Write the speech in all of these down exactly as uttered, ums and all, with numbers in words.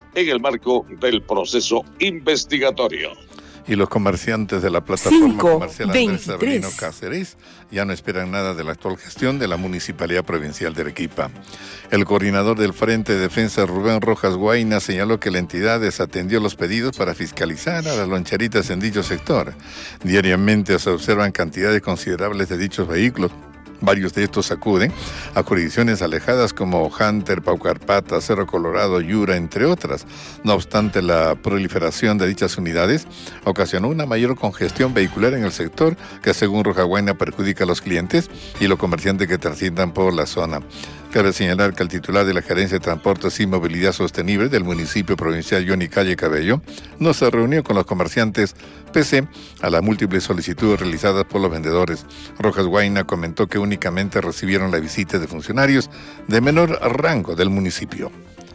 en el marco del proceso investigatorio. Y los comerciantes de la plataforma comercial Andrés Severino Cáceres ya no esperan nada de la actual gestión de la Municipalidad Provincial de Arequipa. El coordinador del Frente de Defensa, Rubén Rojas Guaina, señaló que la entidad desatendió los pedidos para fiscalizar a las loncheritas en dicho sector. Diariamente se observan cantidades considerables de dichos vehículos. Varios de estos acuden a jurisdicciones alejadas como Hunter, Paucarpata, Cerro Colorado, Yura, entre otras. No obstante, la proliferación de dichas unidades ocasionó una mayor congestión vehicular en el sector que, según Rojaguaina, perjudica a los clientes y los comerciantes que transitan por la zona. Cabe señalar que el titular de la Gerencia de Transportes y Movilidad Sostenible del municipio provincial, Johnny Calle Cabello, no se reunió con los comerciantes pese a las múltiples solicitudes realizadas por los vendedores. Rojas Guaina comentó que únicamente recibieron la visita de funcionarios de menor rango del municipio.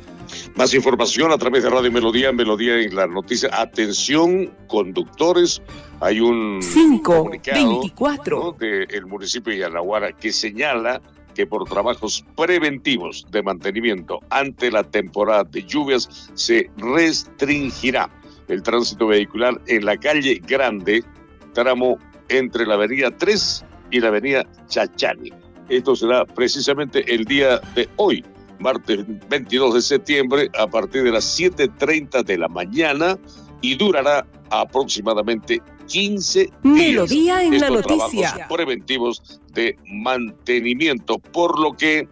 Más información a través de Radio Melodía, Melodía en la noticia. Atención, conductores, hay un cinco comunicado veinticuatro ¿no? del municipio de Yanaguara que señala que por trabajos preventivos de mantenimiento ante la temporada de lluvias se restringirá el tránsito vehicular en la calle Grande, tramo entre la avenida tres y la avenida Chachani. Esto será precisamente el día de hoy, martes veintidós de septiembre, a partir de las siete treinta de la mañana y durará aproximadamente quince días. Melodía en la Estos noticia. Trabajos preventivos de mantenimiento, por lo que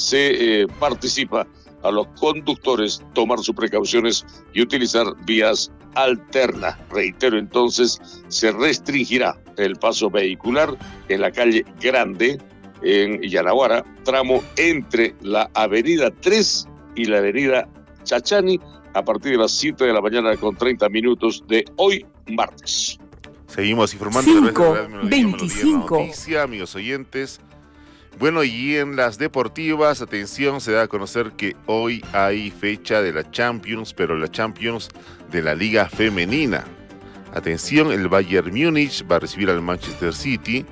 se eh, participa a los conductores tomar sus precauciones y utilizar vías alternas. Reitero, entonces, se restringirá el paso vehicular en la calle Grande, en Yanaguara, tramo entre la avenida tres y la avenida Chachani, a partir de las siete de la mañana con treinta minutos de hoy, martes. Seguimos informando. cinco veinticinco Noticia, amigos oyentes. Bueno, y en las deportivas, atención, se da a conocer que hoy hay fecha de la Champions, pero la Champions de la Liga Femenina. Atención, el Bayern Múnich va a recibir al Manchester City,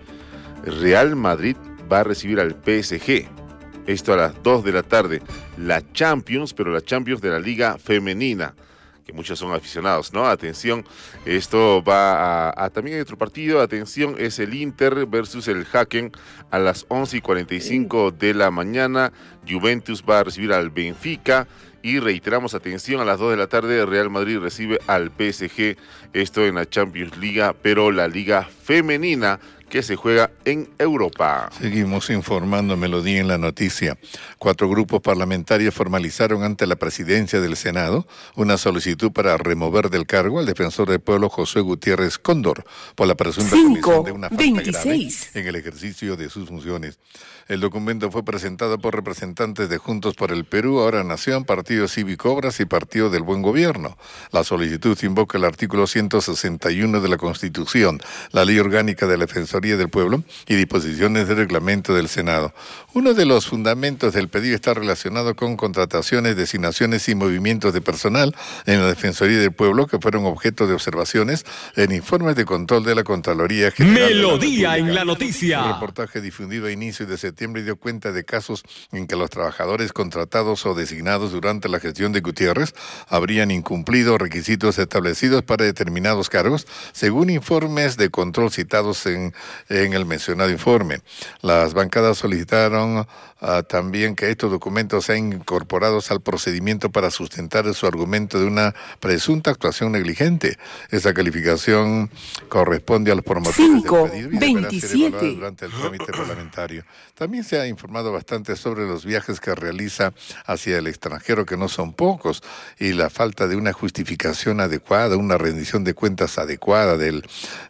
Real Madrid va a recibir al P S G. Esto a las dos de la tarde. La Champions, pero la Champions de la Liga Femenina, que muchos son aficionados, ¿no? Atención, esto va a, a también hay otro partido, atención, es el Inter versus el Haken a las once y cuarenta y cinco de la mañana. Juventus va a recibir al Benfica y reiteramos, atención, a las dos de la tarde Real Madrid recibe al P S G, esto en la Champions Liga, pero la Liga Femenina que se juega en Europa. Seguimos informando, Melodía en la noticia. Cuatro grupos parlamentarios formalizaron ante la presidencia del Senado una solicitud para remover del cargo al defensor del pueblo Josué Gutiérrez Cóndor por la presunta comisión de una falta veintiséis grave en el ejercicio de sus funciones. El documento fue presentado por representantes de Juntos por el Perú, Ahora Nación, Partido Cívico Obras y Partido del Buen Gobierno. La solicitud invoca el artículo ciento sesenta y uno de la Constitución, la Ley Orgánica de la Defensoría del Pueblo y disposiciones del reglamento del Senado. Uno de los fundamentos del pedido está relacionado con contrataciones, designaciones y movimientos de personal en la Defensoría del Pueblo que fueron objeto de observaciones en informes de control de la Contraloría General. Melodía en la noticia. Un reportaje difundido a inicios de septiembre dio cuenta de casos en que los trabajadores contratados o designados durante la gestión de Gutiérrez habrían incumplido requisitos establecidos para determinados cargos, según informes de control citados en, en el mencionado informe. Las bancadas solicitaron uh, también que estos documentos sean incorporados al procedimiento para sustentar su argumento de una presunta actuación negligente. Esa calificación corresponde a los promotores cinco del pedido y deberá ser evaluada veintisiete durante el trámite parlamentario. También se ha informado bastante sobre los viajes que realiza hacia el extranjero, que no son pocos, y la falta de una justificación adecuada, una rendición de cuentas adecuada del,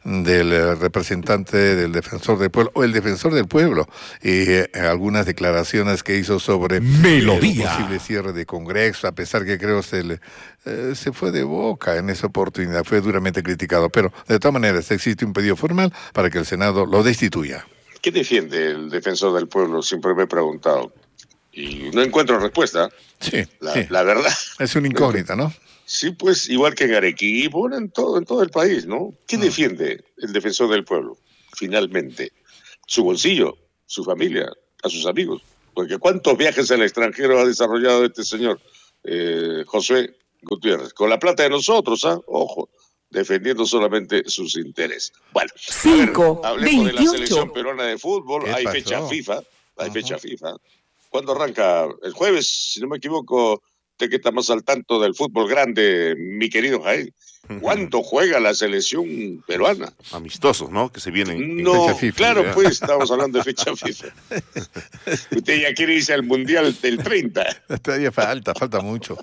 del representante del defensor del pueblo, o el defensor del pueblo, y eh, algunas declaraciones que hizo sobre Melodía. el posible cierre de Congreso, a pesar que creo se le, eh, se fue de boca en esa oportunidad, fue duramente criticado, pero de todas maneras existe un pedido formal para que el Senado lo destituya. ¿Qué defiende el defensor del pueblo? Siempre me he preguntado. Y no encuentro respuesta. Sí, La, sí. la verdad. Es una incógnita, ¿no? Sí, pues igual que en Arequipa, bueno, en todo, en todo el país, ¿no? ¿Qué Mm. defiende el defensor del pueblo? Finalmente, su bolsillo, su familia, a sus amigos. Porque ¿cuántos viajes al extranjero ha desarrollado este señor, eh, Josué? Gutiérrez, con la plata de nosotros, ¿ah? Ojo, defendiendo solamente sus intereses. Bueno, cinco, a ver, hablemos veintiocho. de la selección peruana de fútbol, hay pasó? fecha FIFA, hay Ajá. fecha FIFA. ¿Cuándo arranca? El jueves, si no me equivoco, usted que está más al tanto del fútbol grande, mi querido Jaén. ¿Cuánto juega la selección peruana? Amistosos, ¿no? Que se vienen. en No, fecha FIFA, claro, ya. pues estamos hablando de fecha FIFA. Usted ya quiere irse al Mundial del treinta. Todavía falta, falta mucho.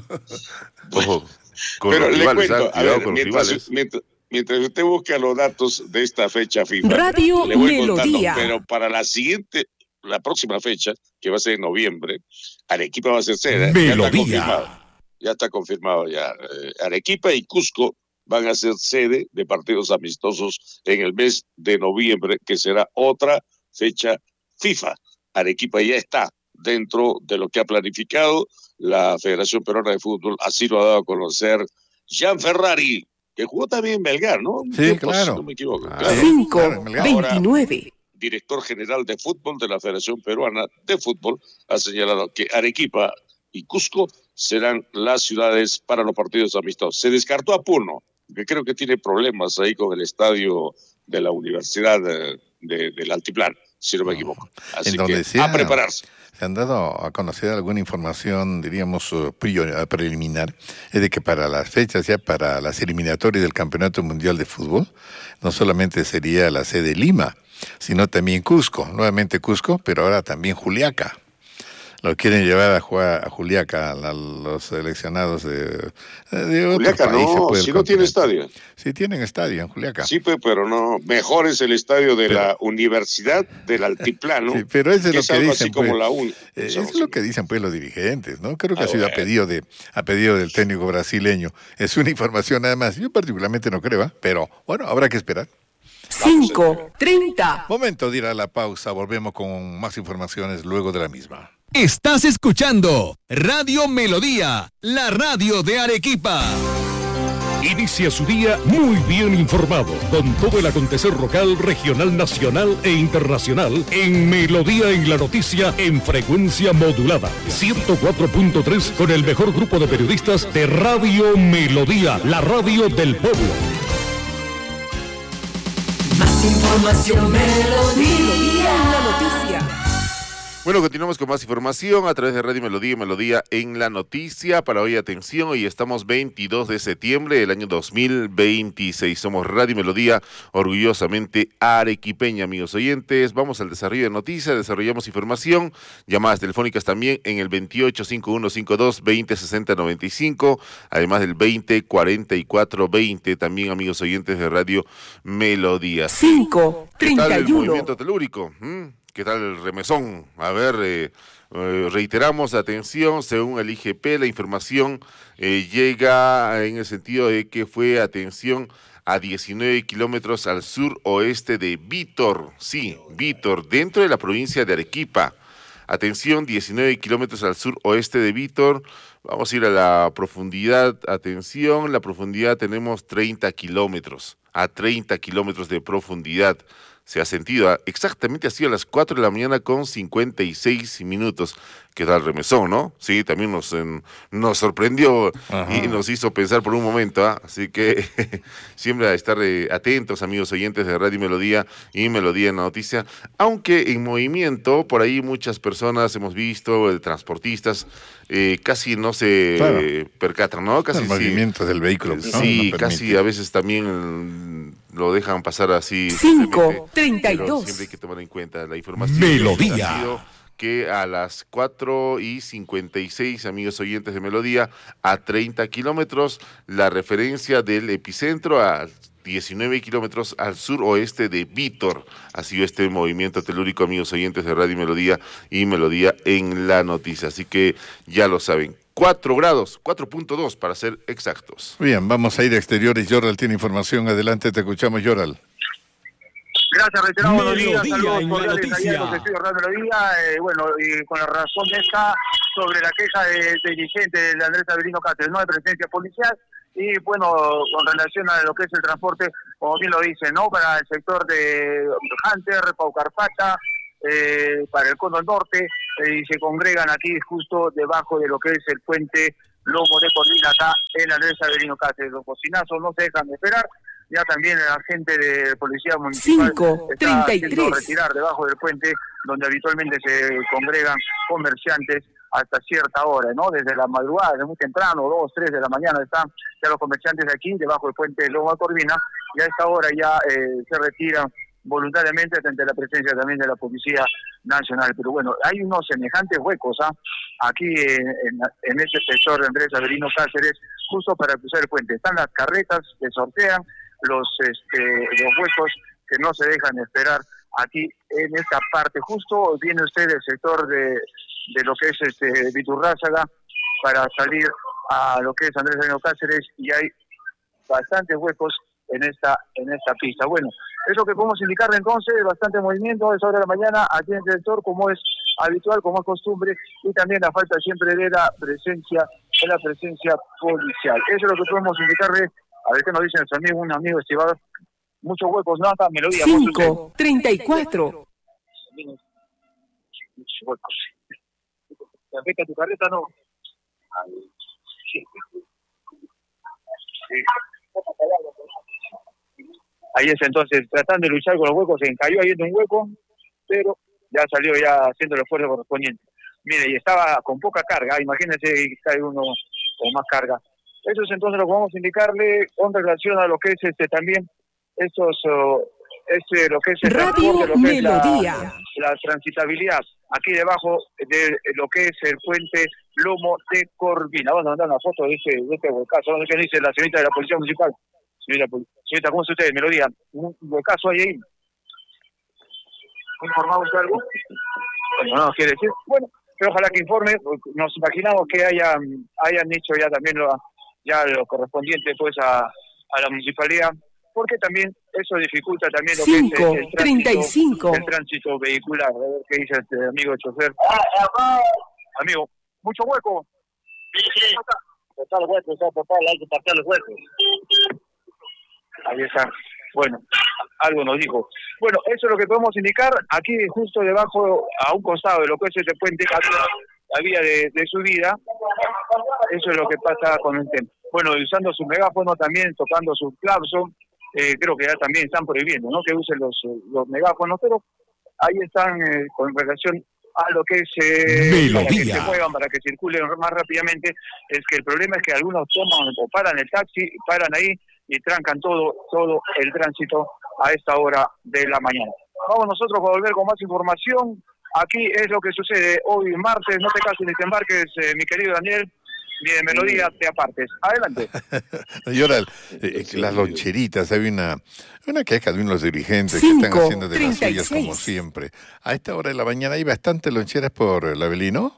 Ojo, con Pero los le rivales, cuento, ¿ah? a Cuidado ver, con los mientras, rivales. mientras, mientras usted busca los datos de esta fecha FIFA, Radio le voy contando, Melodía. pero para la siguiente, la próxima fecha, que va a ser en noviembre, Arequipa va a ser sede. Ya está Melodía. confirmado. Ya está confirmado ya. Eh, Arequipa y Cusco van a ser sede de partidos amistosos en el mes de noviembre, que será otra fecha FIFA. Arequipa ya está dentro de lo que ha planificado la Federación Peruana de Fútbol, así lo ha dado a conocer Jean Ferrari, que jugó también en Melgar, ¿no? Sí, Yo, pues, claro. Si no me equivoco. Ah, claro. cinco, claro, Melgar. veintinueve. Director general de fútbol de la Federación Peruana de Fútbol, ha señalado que Arequipa y Cusco serán las ciudades para los partidos amistosos. Se descartó a Puno, que creo que tiene problemas ahí con el estadio de la Universidad de, de, del Altiplano, si no me equivoco. Así En donde que sea. a prepararse. Se han dado a conocer alguna información, diríamos, uh, prior- preliminar, es de que para las fechas ya para las eliminatorias del Campeonato Mundial de Fútbol, no solamente sería la sede Lima, sino también Cusco, nuevamente Cusco, pero ahora también Juliaca. Lo quieren llevar a jugar a Juliaca, a los seleccionados de, de otros Juliaca países. no, pues, si del no tiene continente. estadio. Sí tienen estadio en Juliaca. Sí, pues, pero no. Mejor es el estadio de Pero- la Universidad del Altiplano. Sí, pero eso es que lo es que algo dicen, así como pues. la U. Eh, eso es lo que dicen pues los dirigentes, ¿no? Creo que Ah, ha sido a bueno. pedido de a pedido del técnico brasileño. Es una información nada más. Yo particularmente no creo, ¿eh? Pero bueno, habrá que esperar. cinco, treinta. Momento de ir a la pausa. Volvemos con más informaciones luego de la misma. Estás escuchando Radio Melodía, la radio de Arequipa. Inicia su día muy bien informado, con todo el acontecer local, regional, nacional e internacional en Melodía en la Noticia en frecuencia modulada. ciento cuatro punto tres con el mejor grupo de periodistas de Radio Melodía, la radio del pueblo. Más información, Melodía en la noticia. Bueno, continuamos con más información a través de Radio Melodía y Melodía en la Noticia. Para hoy, atención, hoy estamos veintidós de septiembre del año dos mil veintiséis. Somos Radio Melodía, orgullosamente arequipeña, amigos oyentes. Vamos al desarrollo de noticias, desarrollamos información, llamadas telefónicas también en el veintiocho, cincuenta y uno cincuenta y dos, veinte, sesenta, noventa y cinco, además del veinte, cuarenta y cuatro, veinte, también amigos oyentes de Radio Melodía. cinco, ¿Qué tal treinta el y uno. movimiento telúrico? ¿Mm? ¿Qué tal el remesón? A ver, eh, eh, reiteramos, atención, según el I G P, la información eh, llega en el sentido de que fue, atención, a diecinueve kilómetros al sur oeste de Vítor, sí, Vítor, dentro de la provincia de Arequipa. Atención, diecinueve kilómetros al sur oeste de Vítor. Vamos a ir a la profundidad, atención, la profundidad tenemos treinta kilómetros, a treinta kilómetros de profundidad. Se ha sentido, exactamente ha sido a las cuatro de la mañana con cincuenta y seis minutos. ¿Qué tal remesón, no? Sí, también nos, en, nos sorprendió. Ajá. Y nos hizo pensar por un momento, ¿eh? Así que siempre a estar eh, atentos, amigos oyentes de Radio Melodía y Melodía en la Noticia. Aunque en movimiento, por ahí muchas personas hemos visto, eh, transportistas, eh, casi no se Claro. eh, percatan, ¿no? Casi El sí, movimiento del vehículo. ¿no? Sí, No casi permite. a veces también lo dejan pasar así. cinco, simplemente, treinta y pero dos. siempre hay que tomar en cuenta la información. Melodía. Ha sido que a las cuatro y cincuenta y seis, amigos oyentes de Melodía, a treinta kilómetros, la referencia del epicentro a diecinueve kilómetros al sur oeste de Vítor. Ha sido este movimiento telúrico, amigos oyentes de Radio Melodía y Melodía en la Noticia. Así que ya lo saben. cuatro grados, cuatro punto dos para ser exactos. Bien, vamos a ir a exteriores. Yoral tiene información. Adelante, te escuchamos, Yoral. Gracias, reiterado, buenos días, Melodía saludos en la cordiales noticia. allá en los estudios de Radio Melodía, eh, bueno, y con la razón de esta, sobre la queja de, de dirigente de Andrés Avelino Cáceres, no de presencia policial, y bueno, con relación a lo que es el transporte, como bien lo dice, ¿no? Para el sector de Hunter, Paucarpata, eh, para el Cono Norte, eh, y se congregan aquí justo debajo de lo que es el puente Lomo de Corvina, acá en Andrés Avelino Cáceres. Los bocinazos no se dejan de esperar. Ya también el agente de policía municipal cinco, está haciendo retirar debajo del puente donde habitualmente se congregan comerciantes hasta cierta hora, ¿no? Desde la madrugada, desde muy temprano, dos, tres de la mañana están ya los comerciantes aquí debajo del puente de Lomo de Corvina, y a esta hora ya eh, se retiran voluntariamente ante la presencia también de la Policía Nacional. Pero bueno, hay unos semejantes huecos ¿ah? aquí en, en, en este sector de Andrés Avelino Cáceres, justo para cruzar el puente. Están las carretas que sortean los este, los huecos que no se dejan esperar aquí en esta parte. Justo viene usted del sector de, de lo que es este Viturrázaga para salir a lo que es Andrés Avelino Cáceres, y hay bastantes huecos en esta en esta pista. Bueno, eso que podemos indicarle entonces, bastante movimiento a esa hora de la mañana aquí en el sector, como es habitual, como es costumbre, y también la falta siempre de la presencia de la presencia policial. Eso es lo que podemos indicarle. A ver qué nos dice nuestro amigo, un amigo estimado. Muchos huecos, ¿no? Acá, Melodía. cinco, treinta y cuatro. Muchos huecos. ¿Te afecta tu carreta no? Sí. Sí. Ahí es entonces, tratando de luchar con los huecos, se encalló ahí en un hueco, pero ya salió ya haciendo el esfuerzo correspondiente. Mire, y estaba con poca carga, imagínense que cae uno con más carga. Eso es entonces lo que vamos a indicarle con relación a lo que es este también, estos, uh, este, lo que es el Radio transporte, lo que Melodía. es la, la transitabilidad, aquí debajo de lo que es el puente Lomo de Corvina. Vamos a mandar una foto de este, de este huecazo, no sé qué dice la señorita de la Policía Municipal. Señorita, señorita, ¿cómo es usted? Melodía, un huecazo hay ahí. ¿Ha informado usted algo? Bueno, no nos quiere decir. Bueno, pero ojalá que informe. Nos imaginamos que hayan, hayan hecho ya también lo, ya lo correspondiente pues a, a la municipalidad, porque también eso dificulta también lo cinco, que es el, el, tránsito, treinta y cinco. el tránsito vehicular. A ver qué dice este amigo chofer. Amigo, ¿mucho hueco? Sí, sí. Total hueco, total, hay que partir los huecos. Ahí está. Bueno, algo nos dijo. Bueno, eso es lo que podemos indicar. Aquí justo debajo, a un costado de lo que es este puente, la vía de, de subida. Eso es lo que pasa con el tema. Bueno, usando su megáfono también, tocando su claxon, eh, creo que ya también están prohibiendo, ¿no? Que usen los, los megáfonos, pero ahí están eh, con relación a lo que es eh, para que se muevan, para que circulen más rápidamente. Es que el problema es que algunos toman o paran el taxi, paran ahí y trancan todo todo el tránsito a esta hora de la mañana. Vamos nosotros a volver con más información. Aquí es lo que sucede hoy martes. No te cases ni te embarques, eh, mi querido Daniel. Ni de Melodía te apartes. Adelante. Y ahora, eh, las loncheritas, hay una, una queja de unos dirigentes cinco, que están haciendo de las treinta y seis. suyas como siempre. A esta hora de la mañana hay bastantes loncheras por el Avelino.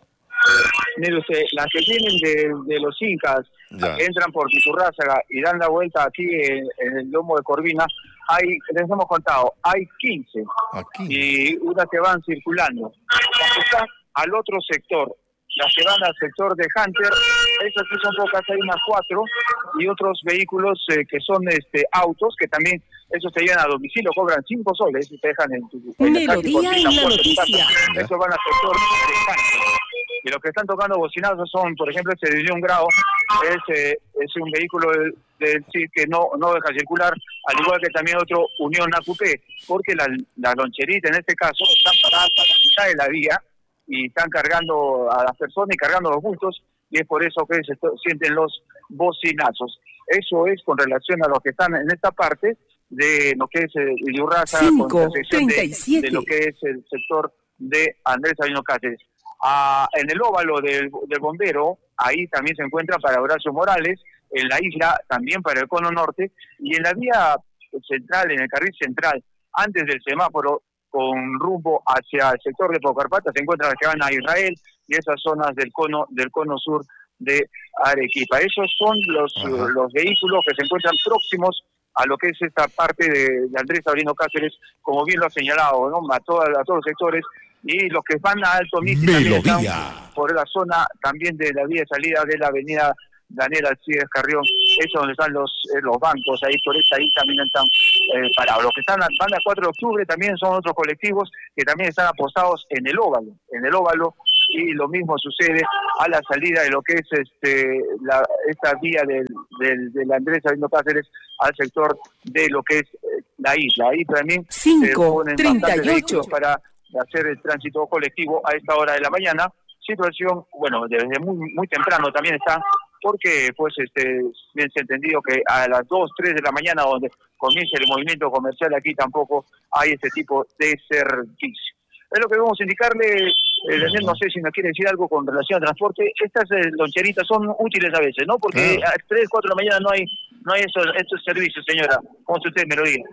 Mire usted, las que vienen de, de los Incas, ya. entran por Viturrázaga y dan la vuelta aquí en, en el Lomo de Corvina, hay, les hemos contado, hay quince. Aquí. Y unas que van circulando. Las que están al otro sector, las que van al sector de Hunter, esas sí son pocas, hay unas cuatro, y otros vehículos eh, que son este autos, que también, esos te llegan a domicilio, cobran cinco soles y te dejan en tu... En Melodía en la noticia. Eso van al sector de Hunter. Y los que están tocando bocinazos son, por ejemplo, ese de un grado, es, eh, es un vehículo del, del C I D que no, no deja circular, al igual que también otro Unión Acupé, porque la, la loncherita en este caso están paradas a la mitad de la vía y están cargando a las personas y cargando los bultos, y es por eso que se sienten los bocinazos. Eso es con relación a los que están en esta parte de lo que es el Yurraza, con intersección de, de lo que es el sector de Andrés Avelino Cáceres. Ah, en el óvalo del, del bombero, ahí también se encuentra para Horacio Morales, en la isla también para el cono norte, y en la vía central, en el carril central, antes del semáforo, con rumbo hacia el sector de Pocarpata, se encuentran las que van a Israel y esas zonas del cono del cono sur de Arequipa. Esos son los, uh, los vehículos que se encuentran próximos a lo que es esta parte de, de Andrés Avelino Cáceres, como bien lo ha señalado, ¿no? A, toda, a todos los sectores, y los que van a Alto Miti también están por la zona también de la vía de salida de la avenida Daniel Alcides Carrión, eso es donde están los eh, los bancos, ahí por esta ahí también están eh, parados. Los que están van a cuatro de octubre también son otros colectivos que también están apostados en el óvalo, en el óvalo y lo mismo sucede a la salida de lo que es este la esta vía del, del, del Andrés Sabino Cáceres al sector de lo que es eh, la isla. Ahí también se ponen bastantes vehículos para hacer el tránsito colectivo a esta hora de la mañana. Situación, bueno, desde muy muy temprano también está, porque pues este bien se ha entendido que a las dos, tres de la mañana, donde comienza el movimiento comercial, aquí tampoco hay este tipo de servicio. Es lo que debemos indicarle, eh, Daniel, no sé si nos quiere decir algo con relación al transporte. Estas eh, loncheritas son útiles a veces, ¿no? Porque claro, a tres, cuatro de la mañana no hay no hay esos, estos servicios, señora. Como usted me lo diga.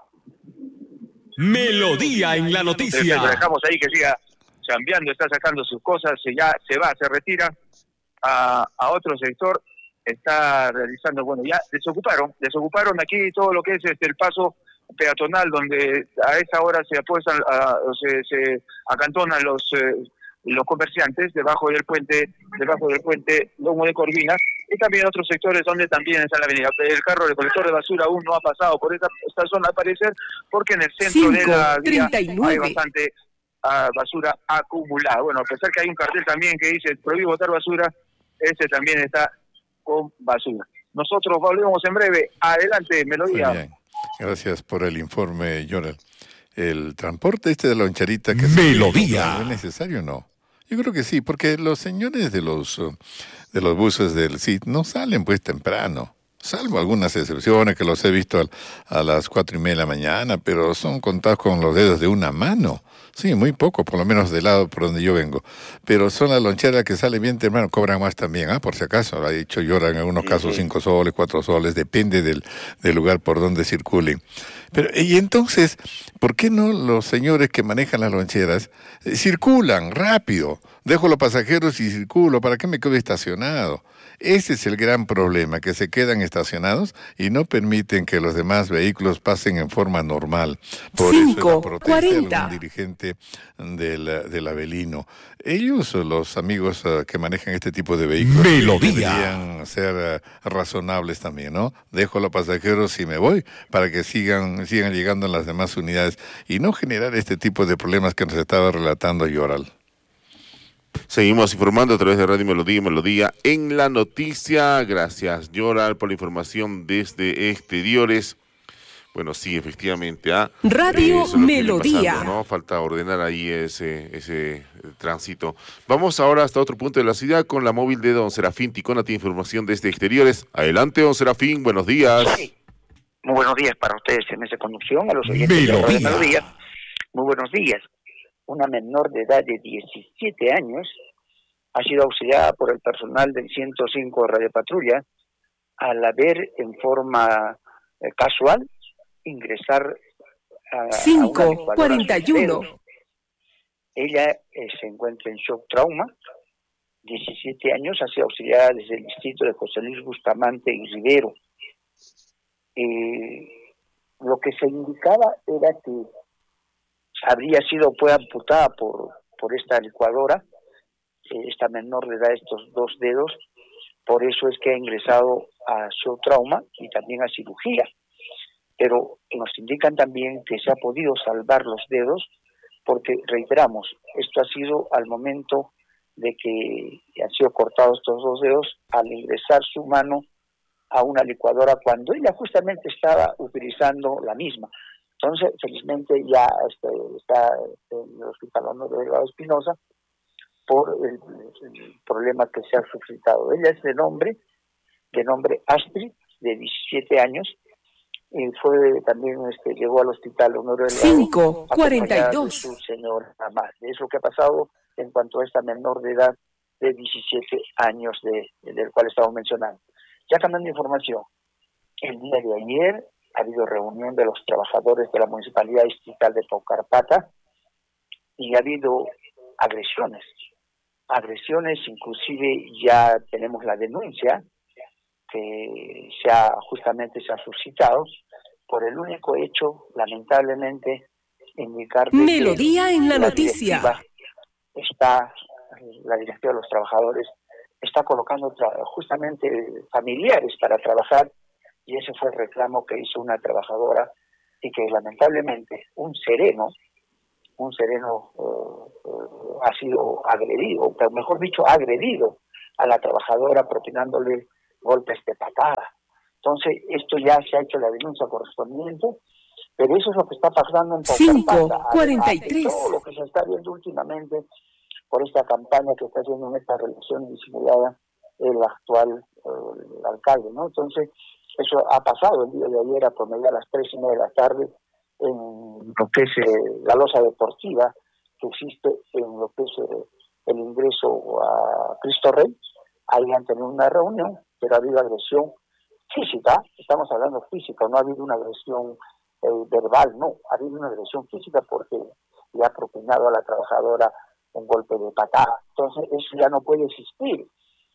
Melodía en la noticia. Lo dejamos ahí que siga chambeando, está sacando sus cosas, ya se va, se retira a, a otro sector, está realizando, bueno, ya desocuparon, desocuparon aquí todo lo que es este el paso peatonal, donde a esa hora se apuestan, a, se, se acantonan los eh, los comerciantes debajo del puente, debajo del puente Lomo de Corvina, y también otros sectores donde también está la avenida. El carro recolector de basura aún no ha pasado por esta, esta zona al parecer, porque en el centro cinco, de la vía hay bastante a basura acumulada. Bueno, a pesar que hay un cartel también que dice prohíbe botar basura, ese también está con basura. Nosotros volvemos en breve. Adelante, Melodía. Muy bien. Gracias por el informe, Yoral. El transporte este de la loncherita que Melodía. ¿Es necesario o no? Yo creo que sí, porque los señores de los de los buses del C I T no salen pues temprano, salvo algunas excepciones que los he visto a, a las cuatro y media de la mañana, pero son contados con los dedos de una mano. Sí, muy poco, por lo menos del lado por donde yo vengo. Pero son las loncheras que salen bien temprano, cobran más también, ¿ah? Por si acaso, lo ha dicho Yora, en algunos sí, casos sí. cinco soles, cuatro soles, depende del, del lugar por donde circulen. Pero, y entonces, ¿por qué no los señores que manejan las loncheras eh, circulan rápido? Dejo los pasajeros y circulo, ¿para qué me quedo estacionado? Ese es el gran problema, que se quedan estacionados y no permiten que los demás vehículos pasen en forma normal. Por Cinco, eso es la protesta cuarenta. de algún dirigente del, del Avelino. Ellos, los amigos uh, que manejan este tipo de vehículos, Melodía. deberían ser uh, razonables también, ¿no? Dejo a los pasajeros y me voy para que sigan, sigan llegando las demás unidades y no generar este tipo de problemas que nos estaba relatando Yoral. Seguimos informando a través de Radio Melodía y Melodía en la noticia. Gracias, Yoral, por la información desde exteriores. Bueno, sí, efectivamente. ¿ah? Radio eh, Melodía. Pasando, ¿no? Falta ordenar ahí ese, ese eh, tránsito. Vamos ahora hasta otro punto de la ciudad con la móvil de don Serafín Ticona. Tiene información desde exteriores. Adelante, don Serafín, buenos días. Sí. Muy buenos días para ustedes en esa conducción, a los oyentes de Radio Melodía. Muy buenos días. Una menor de edad de diecisiete años ha sido auxiliada por el personal del ciento cinco Radio Patrulla al haber en forma eh, casual ingresar a cinco cuarenta y uno. Ella eh, se encuentra en shock trauma, diecisiete años, ha sido auxiliada desde el distrito de José Luis Bustamante y Rivero. Eh, lo que se indicaba era que habría sido pues amputada por, por esta licuadora, eh, esta menor de edad, estos dos dedos, por eso es que ha ingresado a shock trauma y también a cirugía. Pero nos indican también que se ha podido salvar los dedos, porque reiteramos, esto ha sido al momento de que han sido cortados estos dos dedos, al ingresar su mano a una licuadora cuando ella justamente estaba utilizando la misma. Entonces, felizmente ya este, está en el Hospital Honorio Delgado Espinosa por el, el problema que se ha suscitado. Ella es de nombre, de nombre Astrid, de diecisiete años, y fue también, este, llegó al Hospital Honorio Delgado cinco cuarenta y dos. Su señora mamá. Eso que ha pasado en cuanto a esta menor de edad de diecisiete años de, del cual estamos mencionando. Ya cambiando información, el día de ayer ha habido reunión de los trabajadores de la Municipalidad Distrital de Paucarpata y ha habido agresiones. Agresiones, inclusive ya tenemos la denuncia que se ha, justamente se ha suscitado por el único hecho, lamentablemente, indicar de Melodía que en la, la noticia. Está, la directiva de los trabajadores está colocando tra- justamente familiares para trabajar, y ese fue el reclamo que hizo una trabajadora y que lamentablemente un sereno un sereno eh, eh, ha sido agredido, pero mejor dicho, ha agredido a la trabajadora propinándole golpes de patada. Entonces, esto ya se ha hecho la denuncia correspondiente, pero eso es lo que está pasando en cinco cuarenta y tres. Todo lo que se está viendo últimamente por esta campaña que está haciendo en esta relación disimulada el actual eh, el alcalde, ¿no? Entonces, eso ha pasado el día de ayer a promedio a las tres y media de la tarde en lo que es eh, la losa deportiva que existe en lo que es eh, el ingreso a Cristo Rey. Ahí han tenido una reunión, pero ha habido agresión física, estamos hablando física, no ha habido una agresión eh, verbal, no, ha habido una agresión física porque le ha propinado a la trabajadora un golpe de patada. Entonces, eso ya no puede existir.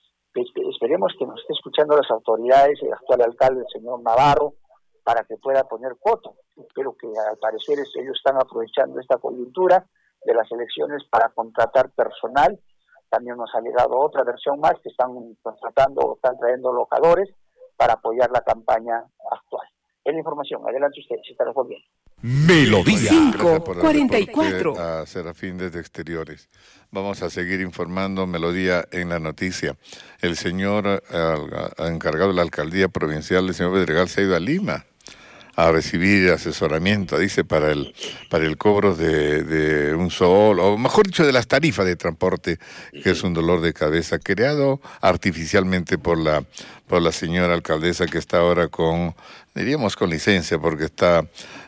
Esperemos que nos esté escuchando las autoridades, el actual alcalde, el señor Navarro, para que pueda poner coto. Espero que al parecer ellos están aprovechando esta coyuntura de las elecciones para contratar personal. También nos ha llegado otra versión más que están contratando o están trayendo locadores para apoyar la campaña actual. Es la información. Adelante ustedes, si están bien. Melodía. cinco cuarenta y cuatro. A Serafín desde Exteriores. Vamos a seguir informando Melodía en la noticia. El señor eh, encargado de la alcaldía provincial, el señor Pedregal, se ha ido a Lima a recibir asesoramiento, dice, para el para el cobro de, de un sol, o mejor dicho, de las tarifas de transporte, que es un dolor de cabeza creado artificialmente por la por la señora alcaldesa, que está ahora con, diríamos, con licencia, porque está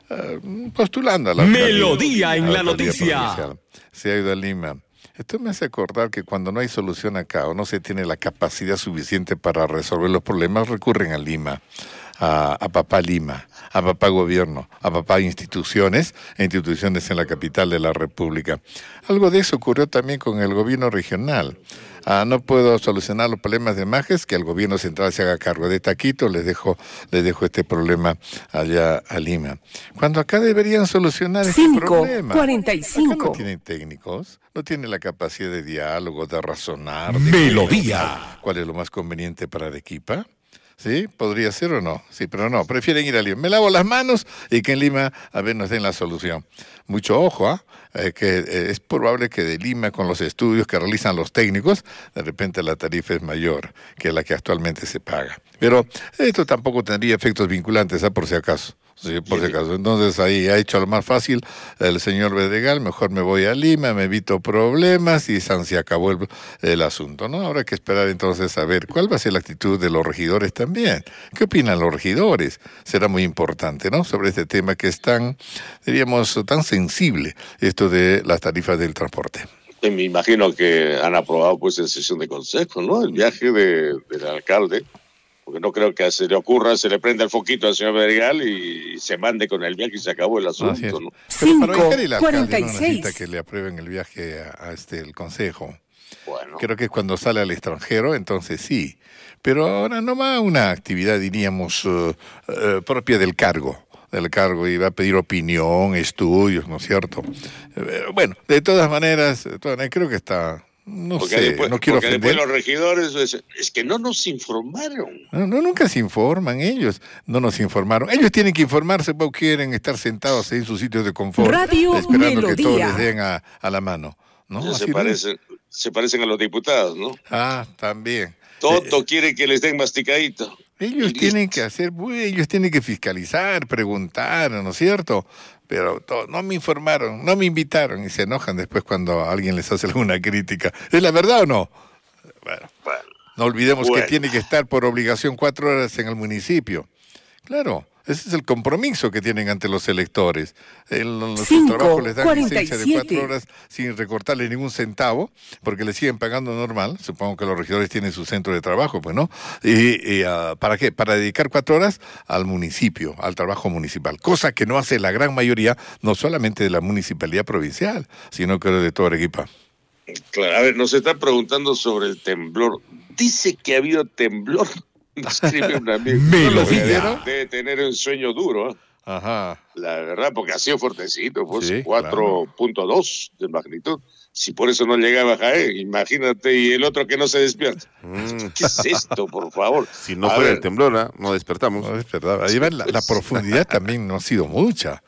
uh, postulando a la Melodía en a la, la alcaldía noticia. provincial. Se ha ido a Lima. Esto me hace acordar que cuando no hay solución acá o no se tiene la capacidad suficiente para resolver los problemas, recurren a Lima. A, a papá Lima, a papá gobierno, a papá instituciones, e instituciones en la capital de la República. Algo de eso ocurrió también con el gobierno regional. Ah, no puedo solucionar los problemas de Majes, que el gobierno central se haga cargo de Taquito, les dejo, les dejo este problema allá a Lima. Cuando acá deberían solucionar este problema. cinco cuarenta y cinco. Acá no tienen técnicos, no tienen la capacidad de diálogo, de razonar. De Melodía. ¿Cuál es lo más conveniente para Arequipa? ¿Sí? ¿Podría ser o no? Sí, pero no, prefieren ir a Lima. Me lavo las manos y que en Lima a ver nos den la solución. Mucho ojo, ¿ah? Eh, que eh, es probable que de Lima, con los estudios que realizan los técnicos, de repente la tarifa es mayor que la que actualmente se paga. Pero esto tampoco tendría efectos vinculantes, ¿ah? Por si acaso. Sí, por si acaso. Entonces ahí ha hecho lo más fácil el señor Bedregal, mejor me voy a Lima, me evito problemas y se acabó el, el asunto, ¿no? Ahora hay que esperar entonces a ver cuál va a ser la actitud de los regidores también. ¿Qué opinan los regidores? Será muy importante, ¿no? Sobre este tema que es tan, diríamos, tan sensible, esto de las tarifas del transporte. Me imagino que han aprobado pues en sesión de consejo, ¿no? El viaje de, del alcalde. Porque no creo que se le ocurra, se le prenda el foquito al señor Bedregal y se mande con el viaje y se acabó el asunto, ¿no? cinco cuarenta y seis. No necesita que le aprueben el viaje a, a este el consejo. Bueno. Creo que cuando sale al extranjero, entonces sí. Pero ahora no va a una actividad, diríamos, uh, uh, propia del cargo. del cargo y va a pedir opinión, estudios, ¿no es cierto? Uh, bueno, de todas maneras, de todas maneras, creo que está... No porque sé, después, no quiero porque ofender. después los regidores, es, es que no nos informaron. No, no, nunca se informan ellos, no nos informaron. Ellos tienen que informarse porque quieren estar sentados en sus sitios de confort, Radio esperando Melodía. que todos les den a, a la mano. ¿No? Se, Así parecen, no se parecen a los diputados, ¿no? Ah, también. Toto eh, quiere que les den masticadito. Ellos tienen que hacer, ellos tienen que fiscalizar, preguntar, ¿no es cierto? Pero to, no me informaron, no me invitaron y se enojan después cuando alguien les hace alguna crítica. ¿Es la verdad o no? Bueno, bueno no olvidemos bueno. que tiene que estar por obligación cuatro horas en el municipio. Claro, ese es el compromiso que tienen ante los electores. En los trabajos les dan licencia de cuatro horas sin recortarle ningún centavo, porque le siguen pagando normal. Supongo que los regidores tienen su centro de trabajo, pues, ¿no? ¿Y, y uh, para qué? Para dedicar cuatro horas al municipio, al trabajo municipal. Cosa que no hace la gran mayoría, no solamente de la municipalidad provincial, sino que de toda Arequipa. Claro, a ver, nos están preguntando sobre el temblor. Dice que ha habido temblor. Escribe un amigo. ¿Me lo dijeron? Debe tener un sueño duro. ¿eh? Ajá. La verdad, porque ha sido fuertecito, pues sí, cuatro punto dos claro. de magnitud. Si por eso no llegaba a Jaén, imagínate, y el otro que no se despierta. Mm. ¿Qué es esto, por favor? Si no a fuera ver. el temblor, ¿eh? no despertamos. No despertaba. Ahí va la, la profundidad también no ha sido mucha.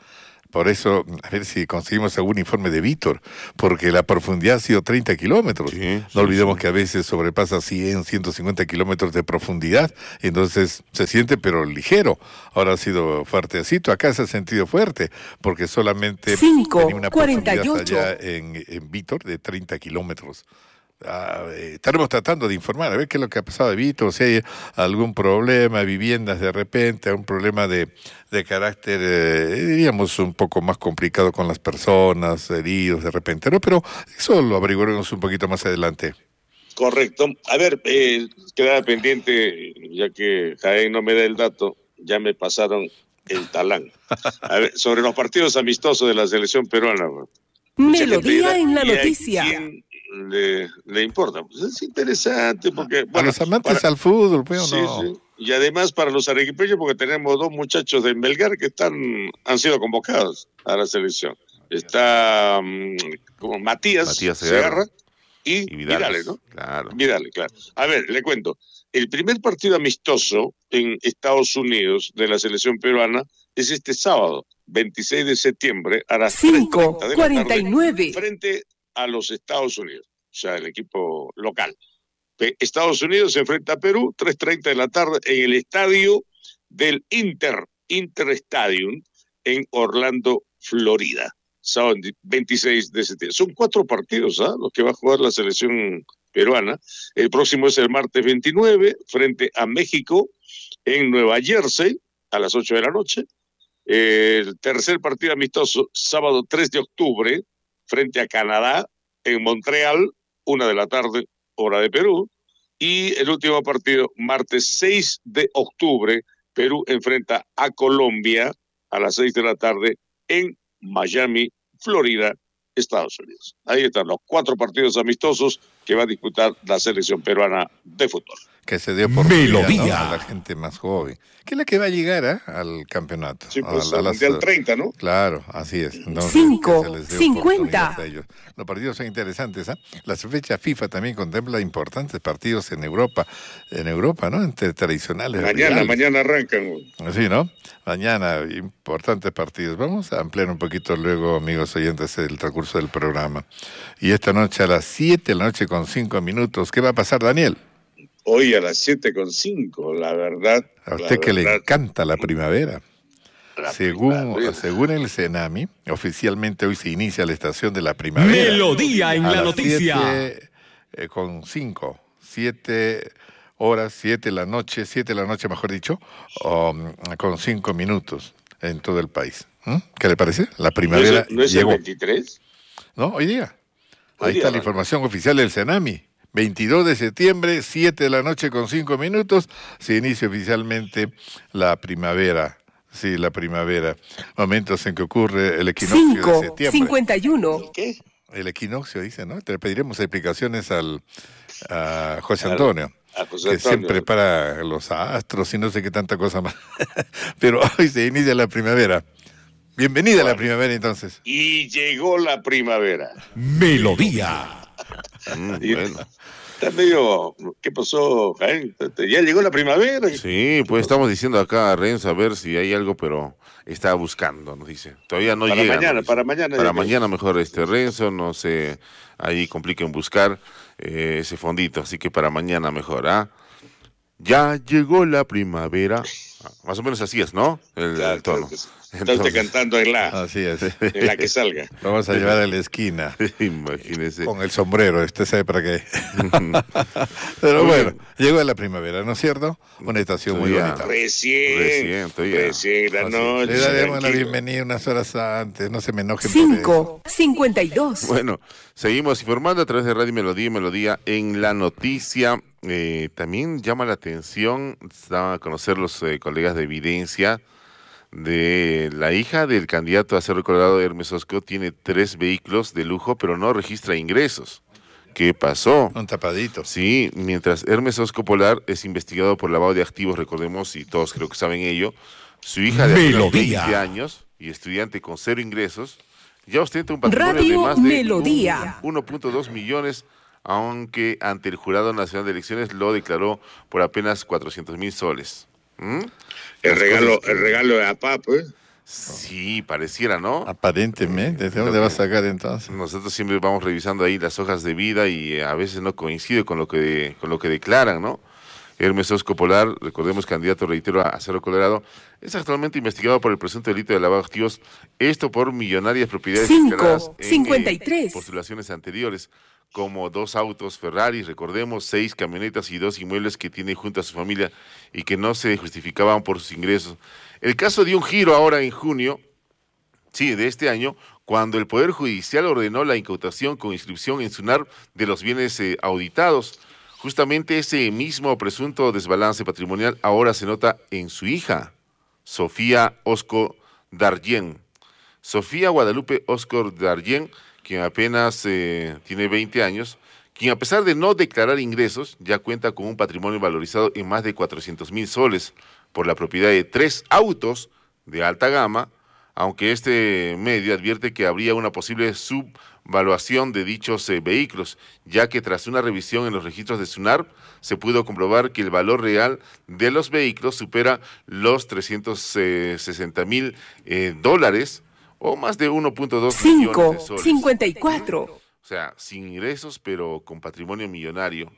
Por eso, a ver si conseguimos algún informe de Víctor, porque la profundidad ha sido treinta kilómetros. Sí, no sí, olvidemos sí. que a veces sobrepasa cien, ciento cincuenta kilómetros de profundidad, entonces se siente pero ligero. Ahora ha sido fuertecito, acá se ha sentido fuerte, porque solamente cinco, tenía una cuarenta y profundidad ocho. allá en, en Víctor de treinta kilómetros. Ah, eh, estaremos tratando de informar, a ver qué es lo que ha pasado de Víctor, si hay algún problema, viviendas de repente, algún problema de, de carácter, eh, diríamos, un poco más complicado con las personas, heridos de repente, ¿no? Pero eso lo averiguaremos un poquito más adelante. Correcto. A ver, eh, quedaba pendiente, ya que Jaén no me da el dato, ya me pasaron el talán. A ver, sobre los partidos amistosos de la selección peruana. Mucha gente Melodía dirá, en la ¿y a noticia. quién le, le importa? Pues es interesante porque... A bueno, los amantes para- al fútbol, pues, Sí, no. sí. Y además para los arequipeños, porque tenemos dos muchachos de Melgar que están han sido convocados a la selección. Está um, como Matías, Matías Segarra, Segarra y, y Vidales, Vidales, ¿no? Claro. Vidales, claro. A ver, le cuento. El primer partido amistoso en Estados Unidos de la selección peruana es este sábado, veintiséis de septiembre, a las cinco, tres treinta de la cuarenta y nueve. tarde, frente a los Estados Unidos, o sea, el equipo local. Pe- Estados Unidos se enfrenta a Perú, tres treinta de la tarde, en el estadio del Inter, Inter Stadium, en Orlando, Florida. Sábado veintiséis de septiembre. Son cuatro partidos, ¿ah? Los que va a jugar la selección peruana. El próximo es el martes veintinueve, frente a México, en Nueva Jersey, a las ocho de la noche. El tercer partido amistoso, sábado tres de octubre, frente a Canadá, en Montreal, una de la tarde, hora de Perú. Y el último partido, martes seis de octubre, Perú enfrenta a Colombia a las seis de la tarde en Miami, Florida, Estados Unidos. Ahí están los cuatro partidos amistosos que va a disputar la selección peruana de fútbol. Que se dio por Melodía. ¿no? a la gente más joven, que es la que va a llegar ¿eh? al campeonato. Sí, pues a, a al las- Mundial treinta, ¿no? Claro, así es. Entonces, Cinco, que se les dé cincuenta. oportunidad a ellos. Los partidos son interesantes. ¿eh? La fecha FIFA también contempla importantes partidos en Europa, en Europa, ¿no? Entre tradicionales. Mañana, rivales. mañana arrancan. Sí, ¿no? Mañana, importantes partidos. Vamos a ampliar un poquito luego, amigos oyentes, el transcurso del programa. Y esta noche a las siete de la noche con cinco minutos, ¿qué va a pasar, Daniel? Hoy a las siete con cinco, la verdad. A usted la que le verdad, encanta la primavera. la Según, primavera. según el CENAMI, oficialmente hoy se inicia la estación de la primavera. Melodía en A la las noticia. siete, eh, con cinco, siete horas, siete de la noche, siete de la noche mejor dicho, um, con cinco minutos en todo el país. ¿Mm? ¿Qué le parece? La ¿No es, primavera el- no es el llegó. veintitrés? ¿No? Hoy día. Hoy Ahí día está la arranca. información oficial del CENAMI. veintidós de septiembre, siete de la noche con cinco minutos, se inicia oficialmente la primavera. Sí, la primavera. Momentos en que ocurre el equinoccio de cinco, septiembre. cincuenta y uno. ¿Qué? El equinoccio, dice, ¿no? Te pediremos explicaciones al a José Al- Antonio, A José que Antonio. siempre para los astros y no sé qué tanta cosa más. Pero hoy se inicia la primavera. Bienvenida a la primavera, entonces. Y llegó la primavera. Melodía. Mm, Y- bueno. Está medio... ¿Qué pasó, Jaén? ¿Ya llegó la primavera? Sí, pues estamos diciendo acá a Renzo a ver si hay algo, pero está buscando, nos dice. Todavía no Para llega. mañana, nos dice. para mañana Para llega. mañana mejor este Renzo, no se ahí compliquen buscar eh, ese fondito, así que para mañana mejor, ¿ah? Ya llegó la primavera. Ah, más o menos así es, ¿no? El, Claro, el tono. claro que sí. Está usted Entonces- cantando en la, Así es. en la que salga. Vamos a llevar a la esquina Imagínese. con el sombrero, usted sabe para qué. Pero Muy bueno, bien. llegó la primavera, ¿no es cierto? Una estación muy Todavía. bonita. Recién, Recién, todavía. recién la Así. noche. Le daremos la tranquilo. bienvenida unas horas antes, no se me enojen por eso. cinco, cincuenta y dos. Bueno, seguimos informando a través de Radio Melodía y Melodía en la noticia. Eh, también llama la atención, daban a conocer los eh, colegas de Evidencia, de la hija del candidato a ser recordado, Hermes Osco, tiene tres vehículos de lujo, pero no registra ingresos. ¿Qué pasó? Un tapadito. Sí, mientras Hermes Osco Polar es investigado por lavado de activos, recordemos, y todos creo que saben ello, su hija de apenas Melodía. veinte años y estudiante con cero ingresos, ya ostenta un patrimonio de Radio más de Melodía. uno punto dos millones, aunque ante el Jurado Nacional de Elecciones lo declaró por apenas cuatrocientos mil soles. ¿Mm? El Las regalo, cosas que- el regalo de APA, pues. Sí, pareciera, ¿no? Aparentemente, ¿de dónde va a sacar entonces? Nosotros siempre vamos revisando ahí las hojas de vida y a veces no coincide con lo que, con lo que declaran, ¿no? Hermes Osco Polar, recordemos, candidato, reitero, a Cerro Colorado, es actualmente investigado por el presunto delito de lavado de activos, esto por millonarias propiedades declaradas en eh, postulaciones anteriores, como dos autos Ferrari, recordemos, seis camionetas y dos inmuebles que tiene junto a su familia y que no se justificaban por sus ingresos. El caso dio un giro ahora en junio, sí, de este año, cuando el Poder Judicial ordenó la incautación con inscripción en SUNAR de los bienes eh, auditados. Justamente ese mismo presunto desbalance patrimonial ahora se nota en su hija, Sofía Osco Darien. Sofía Guadalupe Osco Darien, quien apenas eh, tiene veinte años, quien a pesar de no declarar ingresos, ya cuenta con un patrimonio valorizado en más de cuatrocientos mil soles por la propiedad de tres autos de alta gama, aunque este medio advierte que habría una posible subvaluación de dichos eh, vehículos, ya que tras una revisión en los registros de SUNAR se pudo comprobar que el valor real de los vehículos supera los trescientos sesenta mil eh, dólares o más de uno punto dos millones de soles. cincuenta y cuatro. O sea, sin ingresos, pero con patrimonio millonario.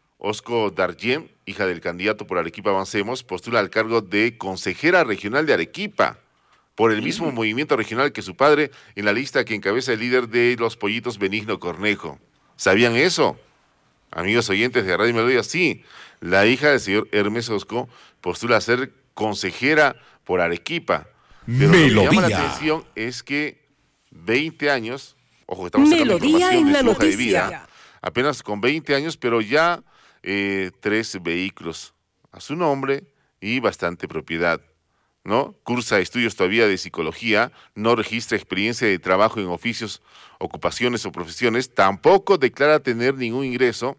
Osco Darien, hija del candidato por Arequipa Avancemos, postula al cargo de consejera regional de Arequipa, por el mismo movimiento regional que su padre, en la lista que encabeza el líder de los pollitos, Benigno Cornejo. ¿Sabían eso? Amigos oyentes de Radio Melodía, sí, la hija del señor Hermes Osco postula a ser consejera por Arequipa. Pero Melodía. lo que llama la atención es que veinte años, ojo, estamos sacando Melodía información en de la su hoja de noticia. vida, apenas con veinte años, pero ya eh, tres vehículos a su nombre y bastante propiedad, ¿no? Cursa estudios todavía de psicología, no registra experiencia de trabajo en oficios, ocupaciones o profesiones, tampoco declara tener ningún ingreso.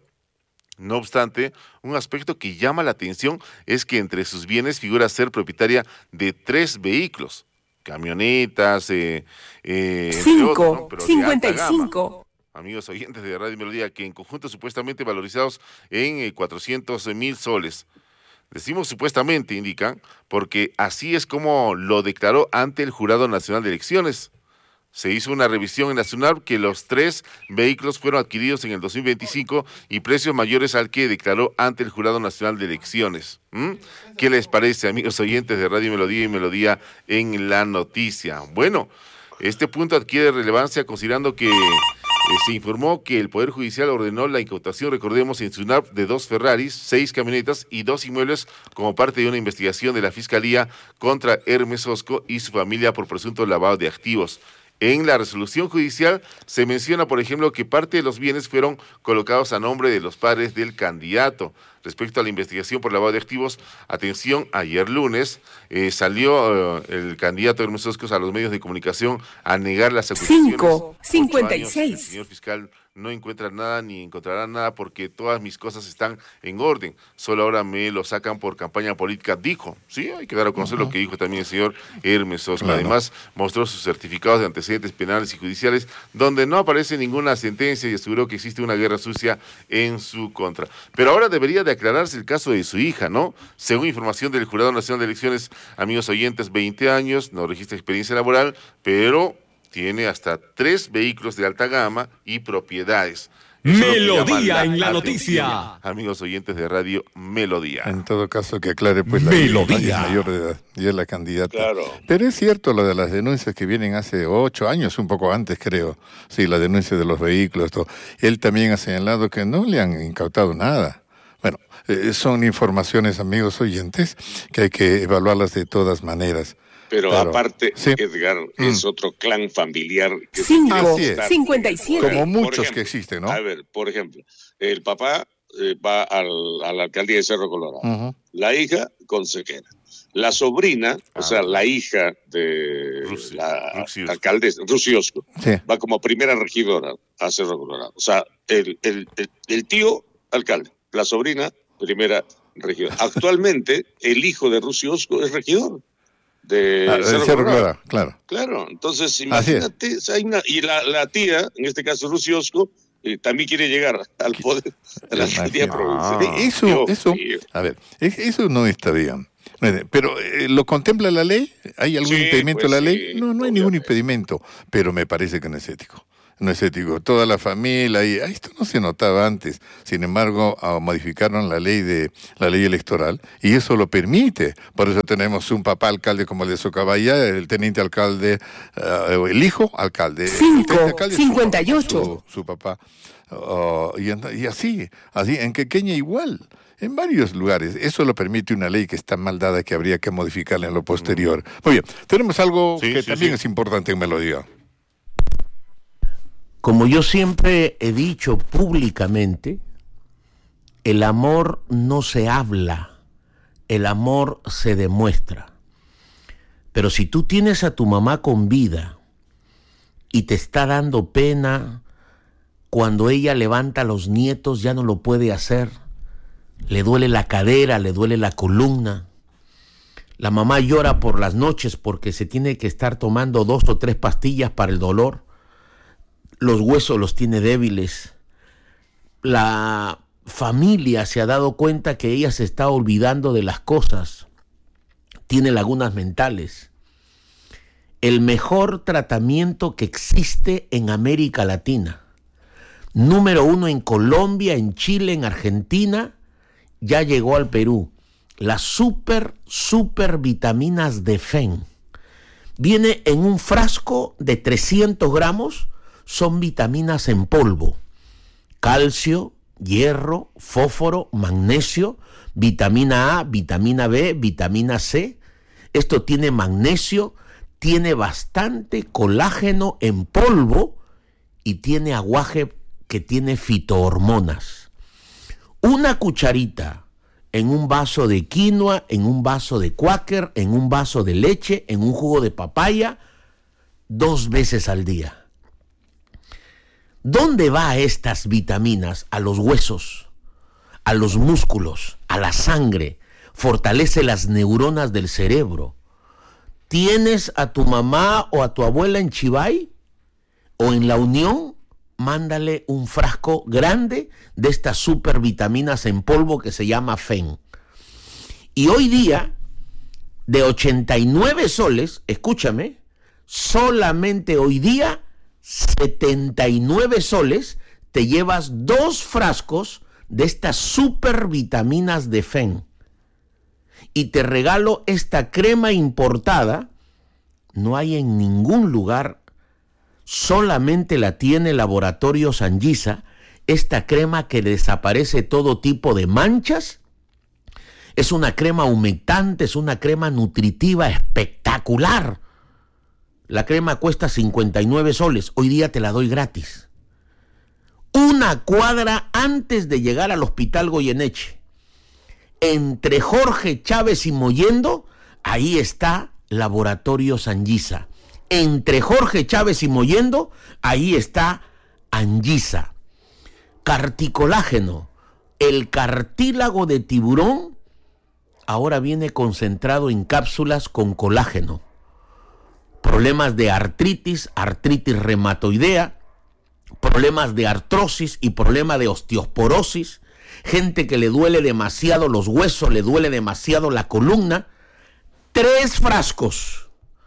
No obstante, un aspecto que llama la atención es que entre sus bienes figura ser propietaria de tres vehículos, camionetas, eh, eh, entre otros, ¿no? Pero de cincuenta y alta gama. cinco. Amigos oyentes de Radio Melodía, que en conjunto supuestamente valorizados en eh, cuatrocientos mil soles. Decimos supuestamente, indican, porque así es como lo declaró ante el Jurado Nacional de Elecciones. Se hizo una revisión en la SUNAR que los tres vehículos fueron adquiridos en el dos mil veinticinco y precios mayores al que declaró ante el Jurado Nacional de Elecciones. ¿Mm? ¿Qué les parece, amigos oyentes de Radio Melodía y Melodía en la Noticia? Bueno, este punto adquiere relevancia considerando que Eh, se informó que el Poder Judicial ordenó la incautación, recordemos, en SUNAR de dos Ferraris, seis camionetas y dos inmuebles como parte de una investigación de la Fiscalía contra Hermes Osco y su familia por presunto lavado de activos. En la resolución judicial se menciona, por ejemplo, que parte de los bienes fueron colocados a nombre de los padres del candidato. Respecto a la investigación por lavado de activos, atención, ayer lunes eh, salió uh, el candidato Hermes Osco a los medios de comunicación a negar las acusaciones. cinco, cincuenta y seis. El señor fiscal no encuentra nada ni encontrará nada porque todas mis cosas están en orden. Solo ahora me lo sacan por campaña política, dijo. Sí, hay que dar a conocer uh-huh. lo que dijo también el señor Hermes Osco. Claro. Además, mostró sus certificados de antecedentes penales y judiciales, donde no aparece ninguna sentencia y aseguró que existe una guerra sucia en su contra. Pero ahora debería de aclararse el caso de su hija, ¿no? Según información del Jurado Nacional de Elecciones, amigos oyentes, veinte años, no registra experiencia laboral, pero tiene hasta tres vehículos de alta gama y propiedades. Eso Melodía la en la atención, noticia. Amigos oyentes de Radio Melodía. En todo caso, que aclare, pues, la Melodía. mayor de edad y es la candidata. Claro. Pero es cierto lo de las denuncias que vienen hace ocho años, un poco antes, creo. Sí, la denuncia de los vehículos, todo. Él también ha señalado que no le han incautado nada. Bueno, eh, son informaciones, amigos oyentes, que hay que evaluarlas de todas maneras. Pero claro. aparte, Sí. Edgar, Mm. es otro clan familiar. que cinco, Así es. cincuenta y siete. Como muchos ejemplo, que existen, ¿no? A ver, por ejemplo, el papá eh, va al, a la alcaldía de Cerro Colorado, Ujú. la hija consejera, la sobrina, Ah, o sea, la hija de Rusi- la Rusi Osco. alcaldesa, Rusi Osco, Sí. va como primera regidora a Cerro Colorado. O sea, el, el, el, el tío alcalde, la sobrina primera regidora. Actualmente, el hijo de Rusi Osco es regidor de Ah, de Cerro Cerro Colorado. Colorado, claro. Claro, entonces Así imagínate, o sea, hay una- y la, la tía, en este caso Rusi Osco, eh, también quiere llegar al poder de la alcaldía Imagínate. provincial. Eh, Eso, Dios eso, mío. a ver, es- eso no está bien. Pero, eh, ¿lo contempla la ley? ¿Hay algún sí, impedimento pues, de la ley? Sí, no, no hay obviamente. ningún impedimento, pero me parece que no es ético. No es ético. Toda la familia, y esto no se notaba antes. Sin embargo, modificaron la ley de la ley electoral y eso lo permite. Por eso tenemos un papá alcalde como el de Socabaya, el teniente alcalde, uh, el hijo alcalde. Cinco, el alcalde, cincuenta y ocho. Su, su papá. Uh, y, y así, así, en Quequeña igual. En varios lugares. Eso lo permite una ley que está mal dada, que habría que modificarla en lo posterior. Muy bien, tenemos algo sí, que sí, también sí. es importante en Melodía. Como yo siempre he dicho públicamente, el amor no se habla, el amor se demuestra. Pero si tú tienes a tu mamá con vida y te está dando pena cuando ella levanta a los nietos, ya no lo puede hacer, le duele la cadera, le duele la columna, la mamá llora por las noches porque se tiene que estar tomando dos o tres pastillas para el dolor, los huesos los tiene débiles, la familia se ha dado cuenta que ella se está olvidando de las cosas, tiene lagunas mentales. El mejor tratamiento que existe en América Latina, número uno en Colombia, en Chile, en Argentina, ya llegó al Perú. Las super, super vitaminas de F E N. Viene en un frasco de trescientos gramos, son vitaminas en polvo. Calcio, hierro, fósforo, magnesio, vitamina A, vitamina B, vitamina C. Esto tiene magnesio, tiene bastante colágeno en polvo y tiene aguaje que tiene fitohormonas. Una cucharita en un vaso de quinoa, en un vaso de Quaker, en un vaso de leche, en un jugo de papaya, dos veces al día. ¿Dónde va estas vitaminas? A los huesos, a los músculos, a la sangre, fortalece las neuronas del cerebro. ¿Tienes a tu mamá o a tu abuela en Chivay o en La Unión? Mándale un frasco grande de estas supervitaminas en polvo que se llama F E N. Y hoy día, de ochenta y nueve soles, escúchame, solamente hoy día, setenta y nueve soles, te llevas dos frascos de estas supervitaminas de F E N. Y te regalo esta crema importada, no hay en ningún lugar, solamente la tiene Laboratorios Anguisa, esta crema que desaparece todo tipo de manchas. Es una crema humectante, es una crema nutritiva espectacular. La crema cuesta cincuenta y nueve soles, hoy día te la doy gratis. Una cuadra antes de llegar al Hospital Goyeneche, entre Jorge Chávez y Mollendo, ahí está Laboratorios Anguisa. Entre Jorge Chávez y Mollendo, ahí está Anguisa. Carticolágeno, el cartílago de tiburón, ahora viene concentrado en cápsulas con colágeno. Problemas de artritis, artritis reumatoidea, problemas de artrosis y problema de osteoporosis, gente que le duele demasiado los huesos, le duele demasiado la columna. Tres frascos.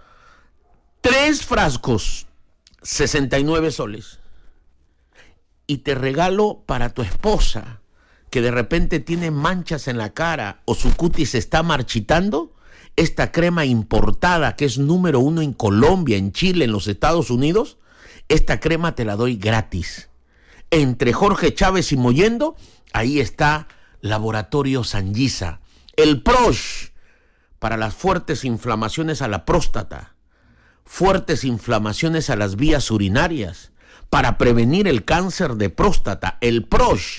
Tres frascos, sesenta y nueve soles. Y te regalo para tu esposa, que de repente tiene manchas en la cara o su cutis se está marchitando, esta crema importada que es número uno en Colombia, en Chile, en los Estados Unidos, esta crema te la doy gratis. Entre Jorge Chávez y Mollendo, ahí está Laboratorios Anguisa. El Prosh, para las fuertes inflamaciones a la próstata, fuertes inflamaciones a las vías urinarias, para prevenir el cáncer de próstata, el Prosh.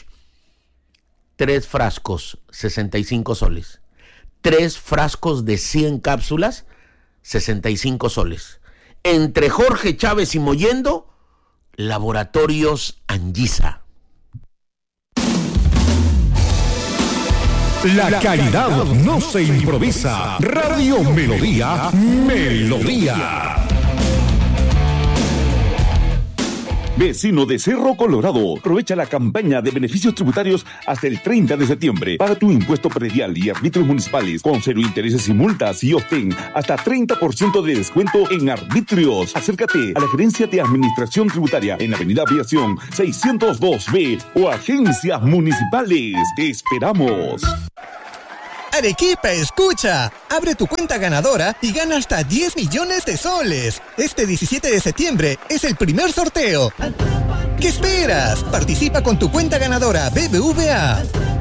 Tres frascos, sesenta y cinco soles. Tres frascos de cien cápsulas, sesenta y cinco soles. Entre Jorge Chávez y Mollendo, Laboratorios Anguisa. La calidad no se improvisa. Radio Melodía, Melodía. Vecino de Cerro Colorado, aprovecha la campaña de beneficios tributarios hasta el treinta de septiembre. Paga tu impuesto predial y arbitrios municipales con cero intereses y multas y obtén hasta treinta por ciento de descuento en arbitrios. Acércate a la Gerencia de Administración Tributaria en Avenida Aviación seiscientos dos B o agencias municipales. Te esperamos. Arequipa, escucha. Abre tu cuenta ganadora y gana hasta diez millones de soles. Este diecisiete de septiembre es el primer sorteo. ¿Qué esperas? Participa con tu cuenta ganadora B B V A.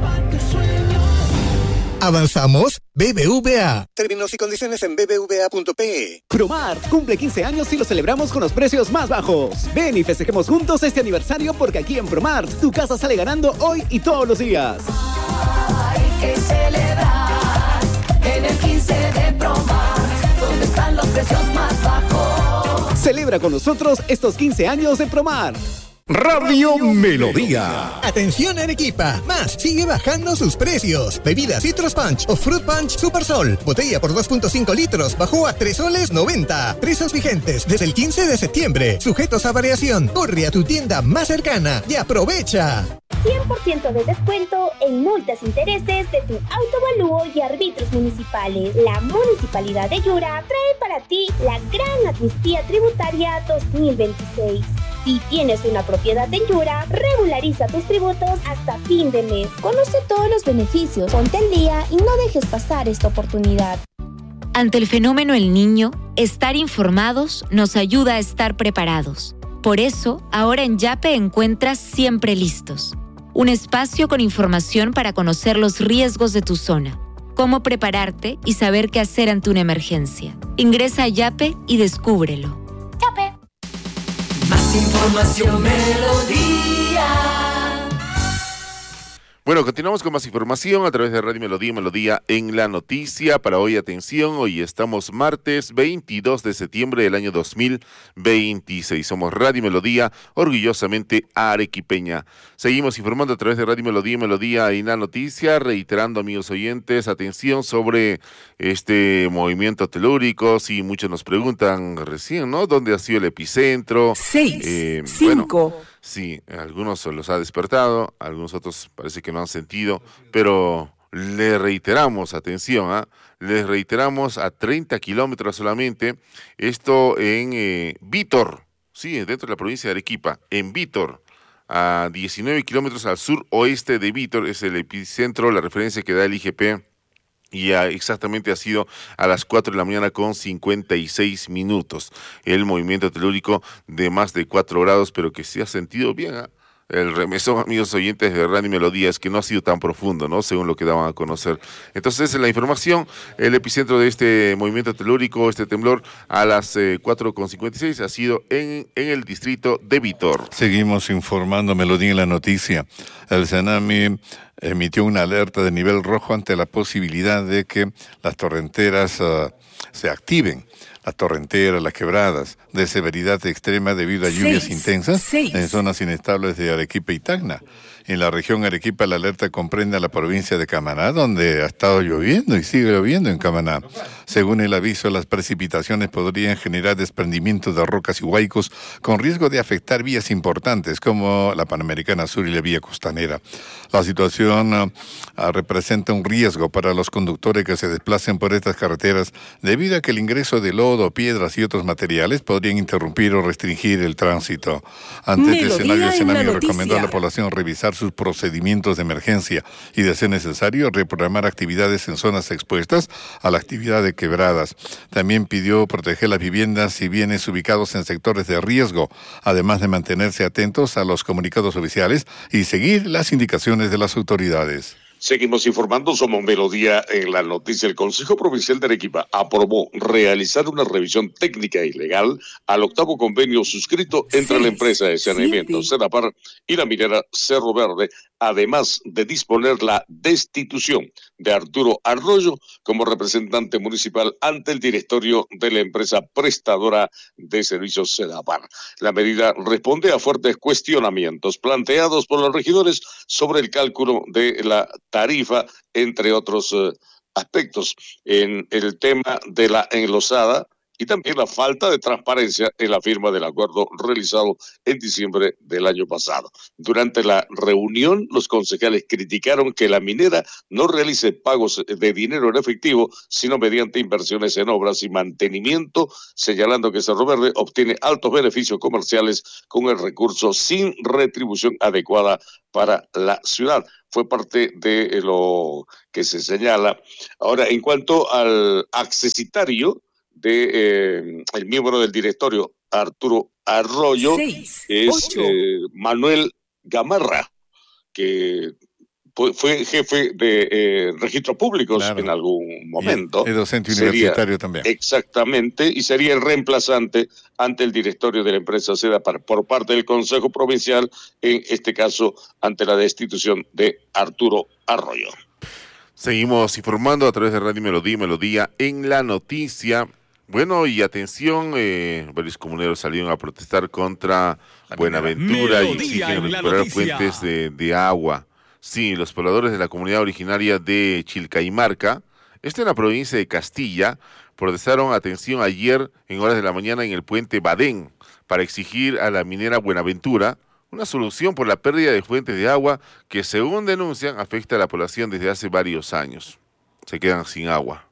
¿Avanzamos? B B V A. Términos y condiciones en b b v a punto p e. Promar cumple quince años y lo celebramos con los precios más bajos. Ven y festejemos juntos este aniversario porque aquí en Promar tu casa sale ganando hoy y todos los días. Hay que celebrar en el quince de Promar, donde están los precios más bajos. Celebra con nosotros estos quince años de Promar. Radio Melodía. Atención Arequipa, Más sigue bajando sus precios. Bebida Citrus Punch o Fruit Punch Super Sol, botella por dos punto cinco litros, bajó a tres soles noventa. Precios vigentes desde el quince de septiembre, sujetos a variación. Corre a tu tienda más cercana y aprovecha. cien por ciento de descuento en multas e intereses de tu autovalúo y árbitros municipales. La Municipalidad de Yura trae para ti la Gran Amnistía Tributaria dos mil veintiséis. Si tienes una propiedad en Yura, regulariza tus tributos hasta fin de mes. Conoce todos los beneficios, ponte al día y no dejes pasar esta oportunidad. Ante el fenómeno El Niño, estar informados nos ayuda a estar preparados. Por eso, ahora en Yape encuentras Siempre Listos, un espacio con información para conocer los riesgos de tu zona, cómo prepararte y saber qué hacer ante una emergencia. Ingresa a Yape y descúbrelo. Yape. Más información, Melodía. Bueno, continuamos con más información a través de Radio Melodía, Melodía en la noticia. Para hoy, atención, hoy estamos martes veintidós de septiembre del año dos mil veintiséis. Somos Radio Melodía, orgullosamente arequipeña. Seguimos informando a través de Radio Melodía, Melodía en la noticia, reiterando, amigos oyentes, atención sobre este movimiento telúrico. Sí, muchos nos preguntan recién, ¿no? ¿Dónde ha sido el epicentro? Seis, eh, cinco... Bueno, sí, algunos los ha despertado, algunos otros parece que no han sentido, pero le reiteramos, atención, ¿eh? les reiteramos a treinta kilómetros solamente, esto en eh, Vítor, sí, dentro de la provincia de Arequipa, en Vítor, a diecinueve kilómetros al sur oeste de Vítor, es el epicentro, la referencia que da el I G P. Y a, exactamente ha sido a las cuatro de la mañana con cincuenta y seis minutos. El movimiento telúrico de más de cuatro grados, pero que se ha sentido bien, ¿eh? El remesón, amigos oyentes de Radio Melodía, es que no ha sido tan profundo, ¿no? Según lo que daban a conocer. Entonces, en la información, el epicentro de este movimiento telúrico, este temblor, a las eh, cuatro con cincuenta y seis ha sido en, en el distrito de Vítor. Seguimos informando, Melodía en la noticia. El Senami emitió una alerta de nivel rojo ante la posibilidad de que las torrenteras uh, se activen. Las torrenteras, las quebradas, de severidad extrema debido a lluvias seis, intensas seis. en zonas inestables de Arequipa y Tacna. En la región Arequipa, la alerta comprende a la provincia de Camaná, donde ha estado lloviendo y sigue lloviendo en Camaná. Según el aviso, las precipitaciones podrían generar desprendimientos de rocas y huaicos con riesgo de afectar vías importantes como la Panamericana Sur y la vía costanera. La situación uh, representa un riesgo para los conductores que se desplacen por estas carreteras debido a que el ingreso de lodo, piedras y otros materiales podrían interrumpir o restringir el tránsito. Ante este escenario, el Senami recomendó a la población revisar sus procedimientos de emergencia y, de ser necesario, reprogramar actividades en zonas expuestas a la actividad de quebradas. También pidió proteger las viviendas y bienes ubicados en sectores de riesgo, además de mantenerse atentos a los comunicados oficiales y seguir las indicaciones de las autoridades. Seguimos informando, somos Melodía en la noticia. El Consejo Provincial de Arequipa aprobó realizar una revisión técnica y legal al octavo convenio suscrito entre sí, la empresa de saneamiento sí. Sedapar y la minera Cerro Verde, además de disponer la destitución de Arturo Arroyo como representante municipal ante el directorio de la empresa prestadora de servicios Sedapar. La medida responde a fuertes cuestionamientos planteados por los regidores sobre el cálculo de la tarifa, entre otros uh, aspectos. En el tema de la enlosada y también la falta de transparencia en la firma del acuerdo realizado en diciembre del año pasado. Durante la reunión, los concejales criticaron que la minera no realice pagos de dinero en efectivo, sino mediante inversiones en obras y mantenimiento, señalando que Cerro Verde obtiene altos beneficios comerciales con el recurso sin retribución adecuada para la ciudad. Fue parte de lo que se señala. Ahora, en cuanto al accesitario de eh, el miembro del directorio, Arturo Arroyo, Seis, es eh, Manuel Gamarra, que fue jefe de eh, registros públicos claro. en algún momento. Y, y docente universitario sería, también. Exactamente, y sería el reemplazante ante el directorio de la empresa Sedapar por parte del Consejo Provincial, en este caso ante la destitución de Arturo Arroyo. Seguimos informando a través de Radio Melodía, Melodía en la noticia. Bueno, y atención, eh, varios comuneros salieron a protestar contra Buenaventura y exigen recuperar fuentes de, de agua. Sí, los pobladores de la comunidad originaria de Chilcaimarca, esto en la provincia de Castilla, protestaron, atención, ayer en horas de la mañana en el puente Badén para exigir a la minera Buenaventura una solución por la pérdida de fuentes de agua que, según denuncian, afecta a la población desde hace varios años. Se quedan sin agua.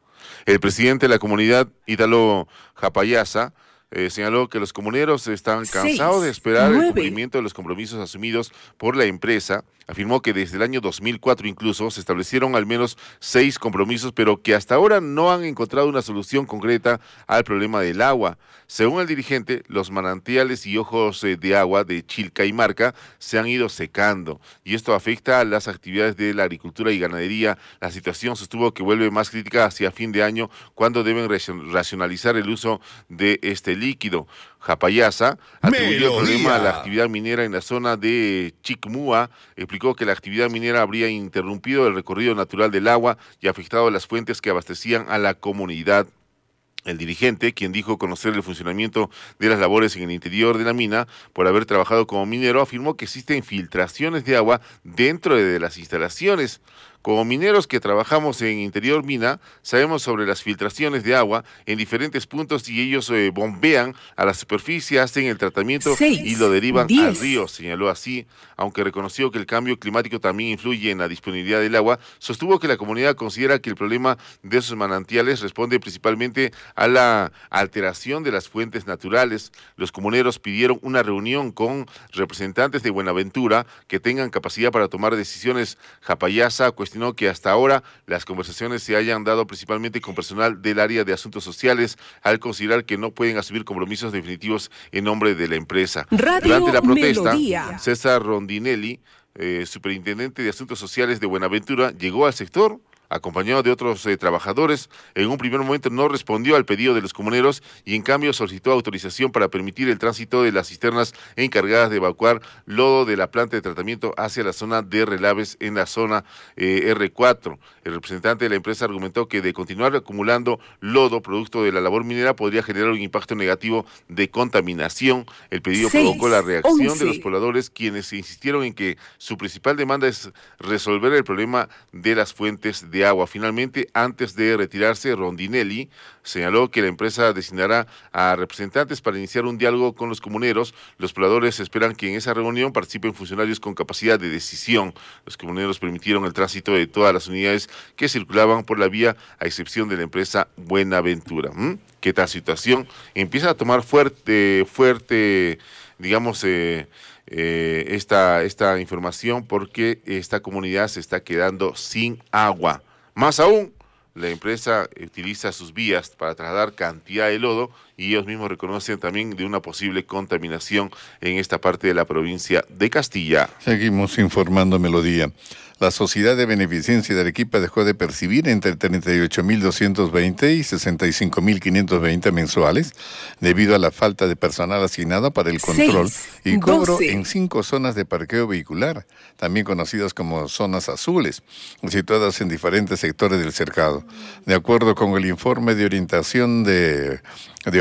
El presidente de la comunidad, Ítalo Japayasa, Eh, señaló que los comuneros están cansados Seis, de esperar nueve. el cumplimiento de los compromisos asumidos por la empresa. Afirmó que desde el año dos mil cuatro incluso se establecieron al menos seis compromisos, pero que hasta ahora no han encontrado una solución concreta al problema del agua. Según el dirigente, los manantiales y ojos eh, de agua de Chilcaimarca se han ido secando y esto afecta a las actividades de la agricultura y ganadería. La situación sostuvo que vuelve más crítica hacia fin de año, cuando deben racionalizar el uso de este líquido. Japayasa atribuyó el problema a la actividad minera en la zona de Chicmúa. Explicó que la actividad minera habría interrumpido el recorrido natural del agua y afectado a las fuentes que abastecían a la comunidad. El dirigente, quien dijo conocer el funcionamiento de las labores en el interior de la mina por haber trabajado como minero, afirmó que existen filtraciones de agua dentro de las instalaciones. Como mineros que trabajamos en interior mina, sabemos sobre las filtraciones de agua en diferentes puntos y ellos eh, bombean a la superficie, hacen el tratamiento Seis, y lo derivan diez. al río, señaló así. Aunque reconoció que el cambio climático también influye en la disponibilidad del agua, sostuvo que la comunidad considera que el problema de esos manantiales responde principalmente a la alteración de las fuentes naturales. Los comuneros pidieron una reunión con representantes de Buenaventura que tengan capacidad para tomar decisiones. Japayasa cuestionó que hasta ahora las conversaciones se hayan dado principalmente con personal del área de asuntos sociales, al considerar que no pueden asumir compromisos definitivos en nombre de la empresa. Radio Durante la protesta, Melodía. César Rondinelli, eh, superintendente de asuntos sociales de Buenaventura, llegó al sector acompañado de otros eh, trabajadores. En un primer momento no respondió al pedido de los comuneros y en cambio solicitó autorización para permitir el tránsito de las cisternas encargadas de evacuar lodo de la planta de tratamiento hacia la zona de relaves en la zona eh, erre cuatro. El representante de la empresa argumentó que de continuar acumulando lodo producto de la labor minera podría generar un impacto negativo de contaminación. El pedido Seis, provocó la reacción once. de los pobladores, quienes insistieron en que su principal demanda es resolver el problema de las fuentes de agua. Finalmente, antes de retirarse, Rondinelli señaló que la empresa designará a representantes para iniciar un diálogo con los comuneros. Los pobladores esperan que en esa reunión participen funcionarios con capacidad de decisión. Los comuneros permitieron el tránsito de todas las unidades que circulaban por la vía, a excepción de la empresa Buenaventura. ¿Mm? ¿Qué tal situación? Empieza a tomar fuerte, fuerte, digamos, eh, eh, esta, esta información, porque esta comunidad se está quedando sin agua. Más aún, la empresa utiliza sus vías para trasladar cantidad de lodo y ellos mismos reconocen también de una posible contaminación en esta parte de la provincia de Castilla. Seguimos informando, Melodía. La Sociedad de Beneficencia de Arequipa dejó de percibir entre treinta y ocho mil doscientos veinte y sesenta y cinco mil quinientos veinte mensuales debido a la falta de personal asignado para el control Seis, y cobro doce. en cinco zonas de parqueo vehicular, también conocidas como zonas azules, situadas en diferentes sectores del cercado. De acuerdo con el informe de orientación de, de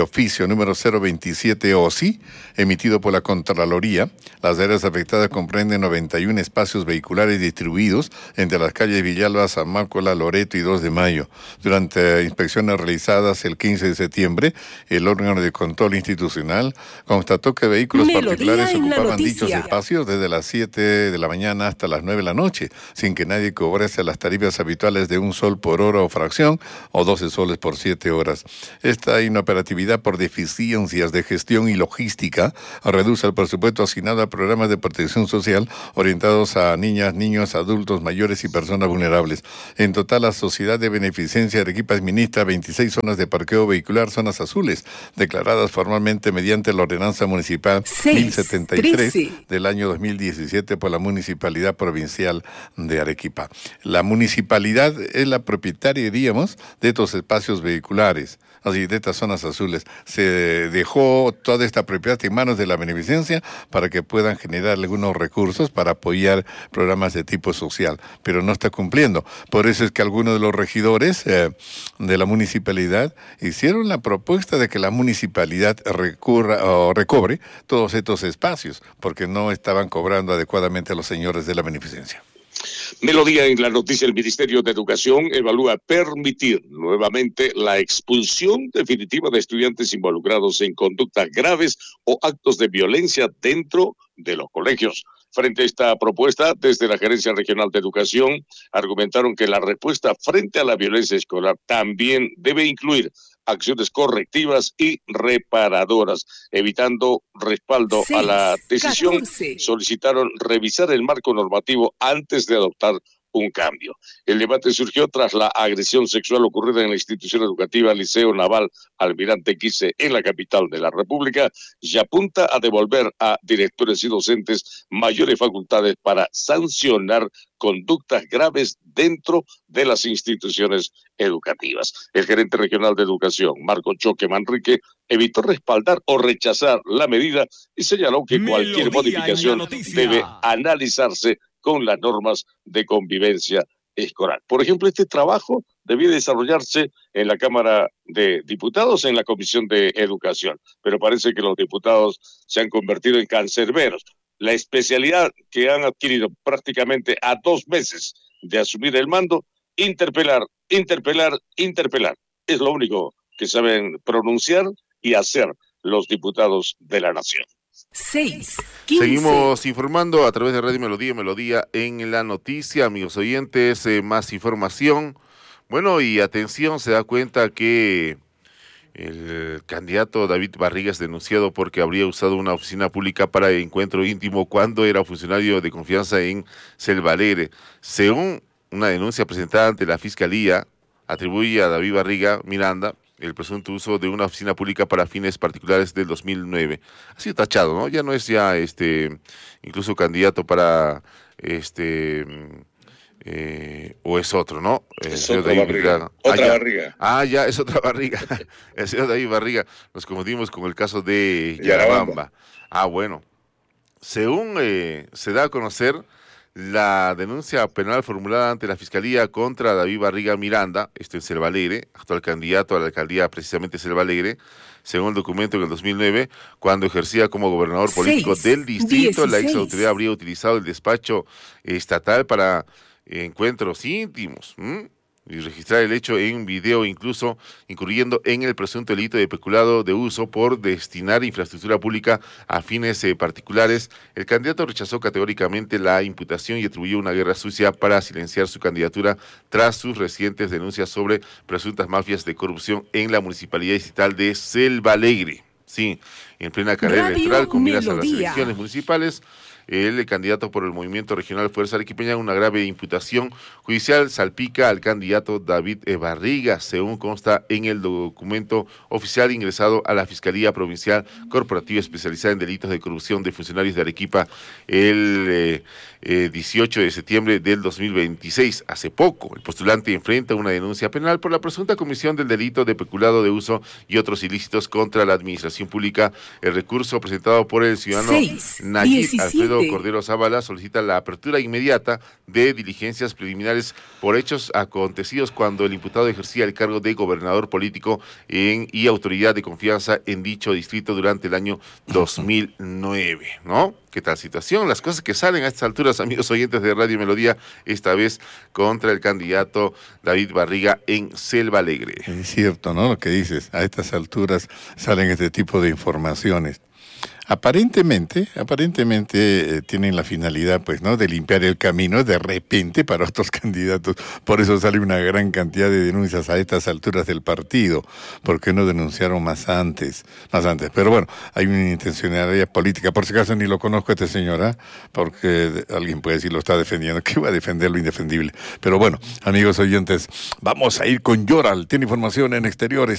oficio número cero veintisiete O S I, emitido por la Contraloría. Las áreas afectadas comprenden noventa y uno espacios vehiculares distribuidos entre las calles Villalba, San Marcos, La Loreto y dos de mayo. Durante inspecciones realizadas el quince de septiembre, el órgano de control institucional constató que vehículos Melodía particulares en la ocupaban noticia. dichos espacios desde las siete de la mañana hasta las nueve de la noche, sin que nadie cobrase las tarifas habituales de un sol por hora o fracción o doce soles por siete horas. Esta inoperatividad por deficiencias de gestión y logística reduce el presupuesto asignado a programas de protección social orientados a niñas, niños, adultos mayores y personas vulnerables. En total, la Sociedad de Beneficencia de Arequipa administra veintiséis zonas de parqueo vehicular, zonas azules, declaradas formalmente mediante la ordenanza municipal mil setenta y tres del año dos mil diecisiete por la Municipalidad Provincial de Arequipa. La municipalidad es la propietaria, diríamos, de estos espacios vehiculares, así de estas zonas azules. Se dejó toda esta propiedad en manos de la beneficencia para que puedan generar algunos recursos para apoyar programas de tipo social, pero no está cumpliendo. Por eso es que algunos de los regidores eh, de la municipalidad hicieron la propuesta de que la municipalidad recurra o recobre todos estos espacios, porque no estaban cobrando adecuadamente a los señores de la beneficencia. Melodía en la noticia. El Ministerio de Educación evalúa permitir nuevamente la expulsión definitiva de estudiantes involucrados en conductas graves o actos de violencia dentro de los colegios. Frente a esta propuesta, desde la Gerencia Regional de Educación, argumentaron que la respuesta frente a la violencia escolar también debe incluir acciones correctivas y reparadoras. Evitando respaldo seis, a la decisión, catorce. Solicitaron revisar el marco normativo antes de adoptar un cambio. El debate surgió tras la agresión sexual ocurrida en la institución educativa Liceo Naval Almirante Quise en la capital de la República y apunta a devolver a directores y docentes mayores facultades para sancionar conductas graves dentro de las instituciones educativas. El gerente regional de educación, Marco Choque Manrique, evitó respaldar o rechazar la medida y señaló que Melodía cualquier modificación debe analizarse con las normas de convivencia escolar. Por ejemplo, este trabajo debía desarrollarse en la Cámara de Diputados, en la Comisión de Educación, pero parece que los diputados se han convertido en cancerberos. La especialidad que han adquirido prácticamente a dos meses de asumir el mando, interpelar, interpelar, interpelar. Es lo único que saben pronunciar y hacer los diputados de la nación. seis, Seguimos informando a través de Radio Melodía, Melodía en la noticia, amigos oyentes, eh, más información. Bueno, y atención, se da cuenta que el candidato David Barriga es denunciado porque habría usado una oficina pública para encuentro íntimo cuando era funcionario de confianza en Selva Alegre. Según una denuncia presentada ante la Fiscalía, atribuye a David Barriga Miranda el presunto uso de una oficina pública para fines particulares del dos mil nueve. Ha sido tachado, ¿no? Ya no es ya este incluso candidato para este eh, o es otro, ¿no? El es otra barriga. Otra ah, barriga. Ah, ya, es otra barriga. El señor David Barriga. Nos confundimos con el caso de Yarabamba. Ah, bueno. Según eh, se da a conocer, la denuncia penal formulada ante la Fiscalía contra David Barriga Miranda, este en Selva Alegre, actual candidato a la alcaldía precisamente Selva Alegre, según el documento en el dos mil nueve, cuando ejercía como gobernador político seis, del distrito, dieciséis. La ex autoridad habría utilizado el despacho estatal para encuentros íntimos, ¿m? y registrar el hecho en video, incluso incurriendo en el presunto delito de peculado de uso por destinar infraestructura pública a fines eh, particulares. El candidato rechazó categóricamente la imputación y atribuyó una guerra sucia para silenciar su candidatura tras sus recientes denuncias sobre presuntas mafias de corrupción en la municipalidad distrital de Selva Alegre. Sí, en plena carrera Radio electoral con miras a las elecciones municipales, el candidato por el Movimiento Regional Fuerza Arequipeña, una grave imputación judicial salpica al candidato David Barriga, según consta en el documento oficial ingresado a la Fiscalía Provincial Corporativa Especializada en Delitos de Corrupción de Funcionarios de Arequipa el eh, eh, dieciocho de septiembre del dos mil veintiséis. Hace poco, el postulante enfrenta una denuncia penal por la presunta comisión del delito de peculado de uso y otros ilícitos contra la administración pública. El recurso presentado por el ciudadano seis, Nayib Alfredo Alfredo Cordero Zavala solicita la apertura inmediata de diligencias preliminares por hechos acontecidos cuando el imputado ejercía el cargo de gobernador político en, y autoridad de confianza en dicho distrito durante el año dos mil nueve, ¿no? ¿Qué tal situación? Las cosas que salen a estas alturas, amigos oyentes de Radio Melodía, esta vez contra el candidato David Barriga en Selva Alegre. Es cierto, ¿no? Lo que dices, a estas alturas salen este tipo de informaciones. Aparentemente, aparentemente eh, tienen la finalidad, pues, ¿no?, de limpiar el camino de repente para otros candidatos. Por eso sale una gran cantidad de denuncias a estas alturas del partido. ¿Por qué no denunciaron más antes? Más antes. Pero bueno, hay una intencionalidad política. Por si acaso ni lo conozco a este señor, ¿eh? Porque alguien puede decir lo está defendiendo. ¿Qué va a defender lo indefendible? Pero bueno, amigos oyentes, vamos a ir con Yoral. Tiene información en exteriores.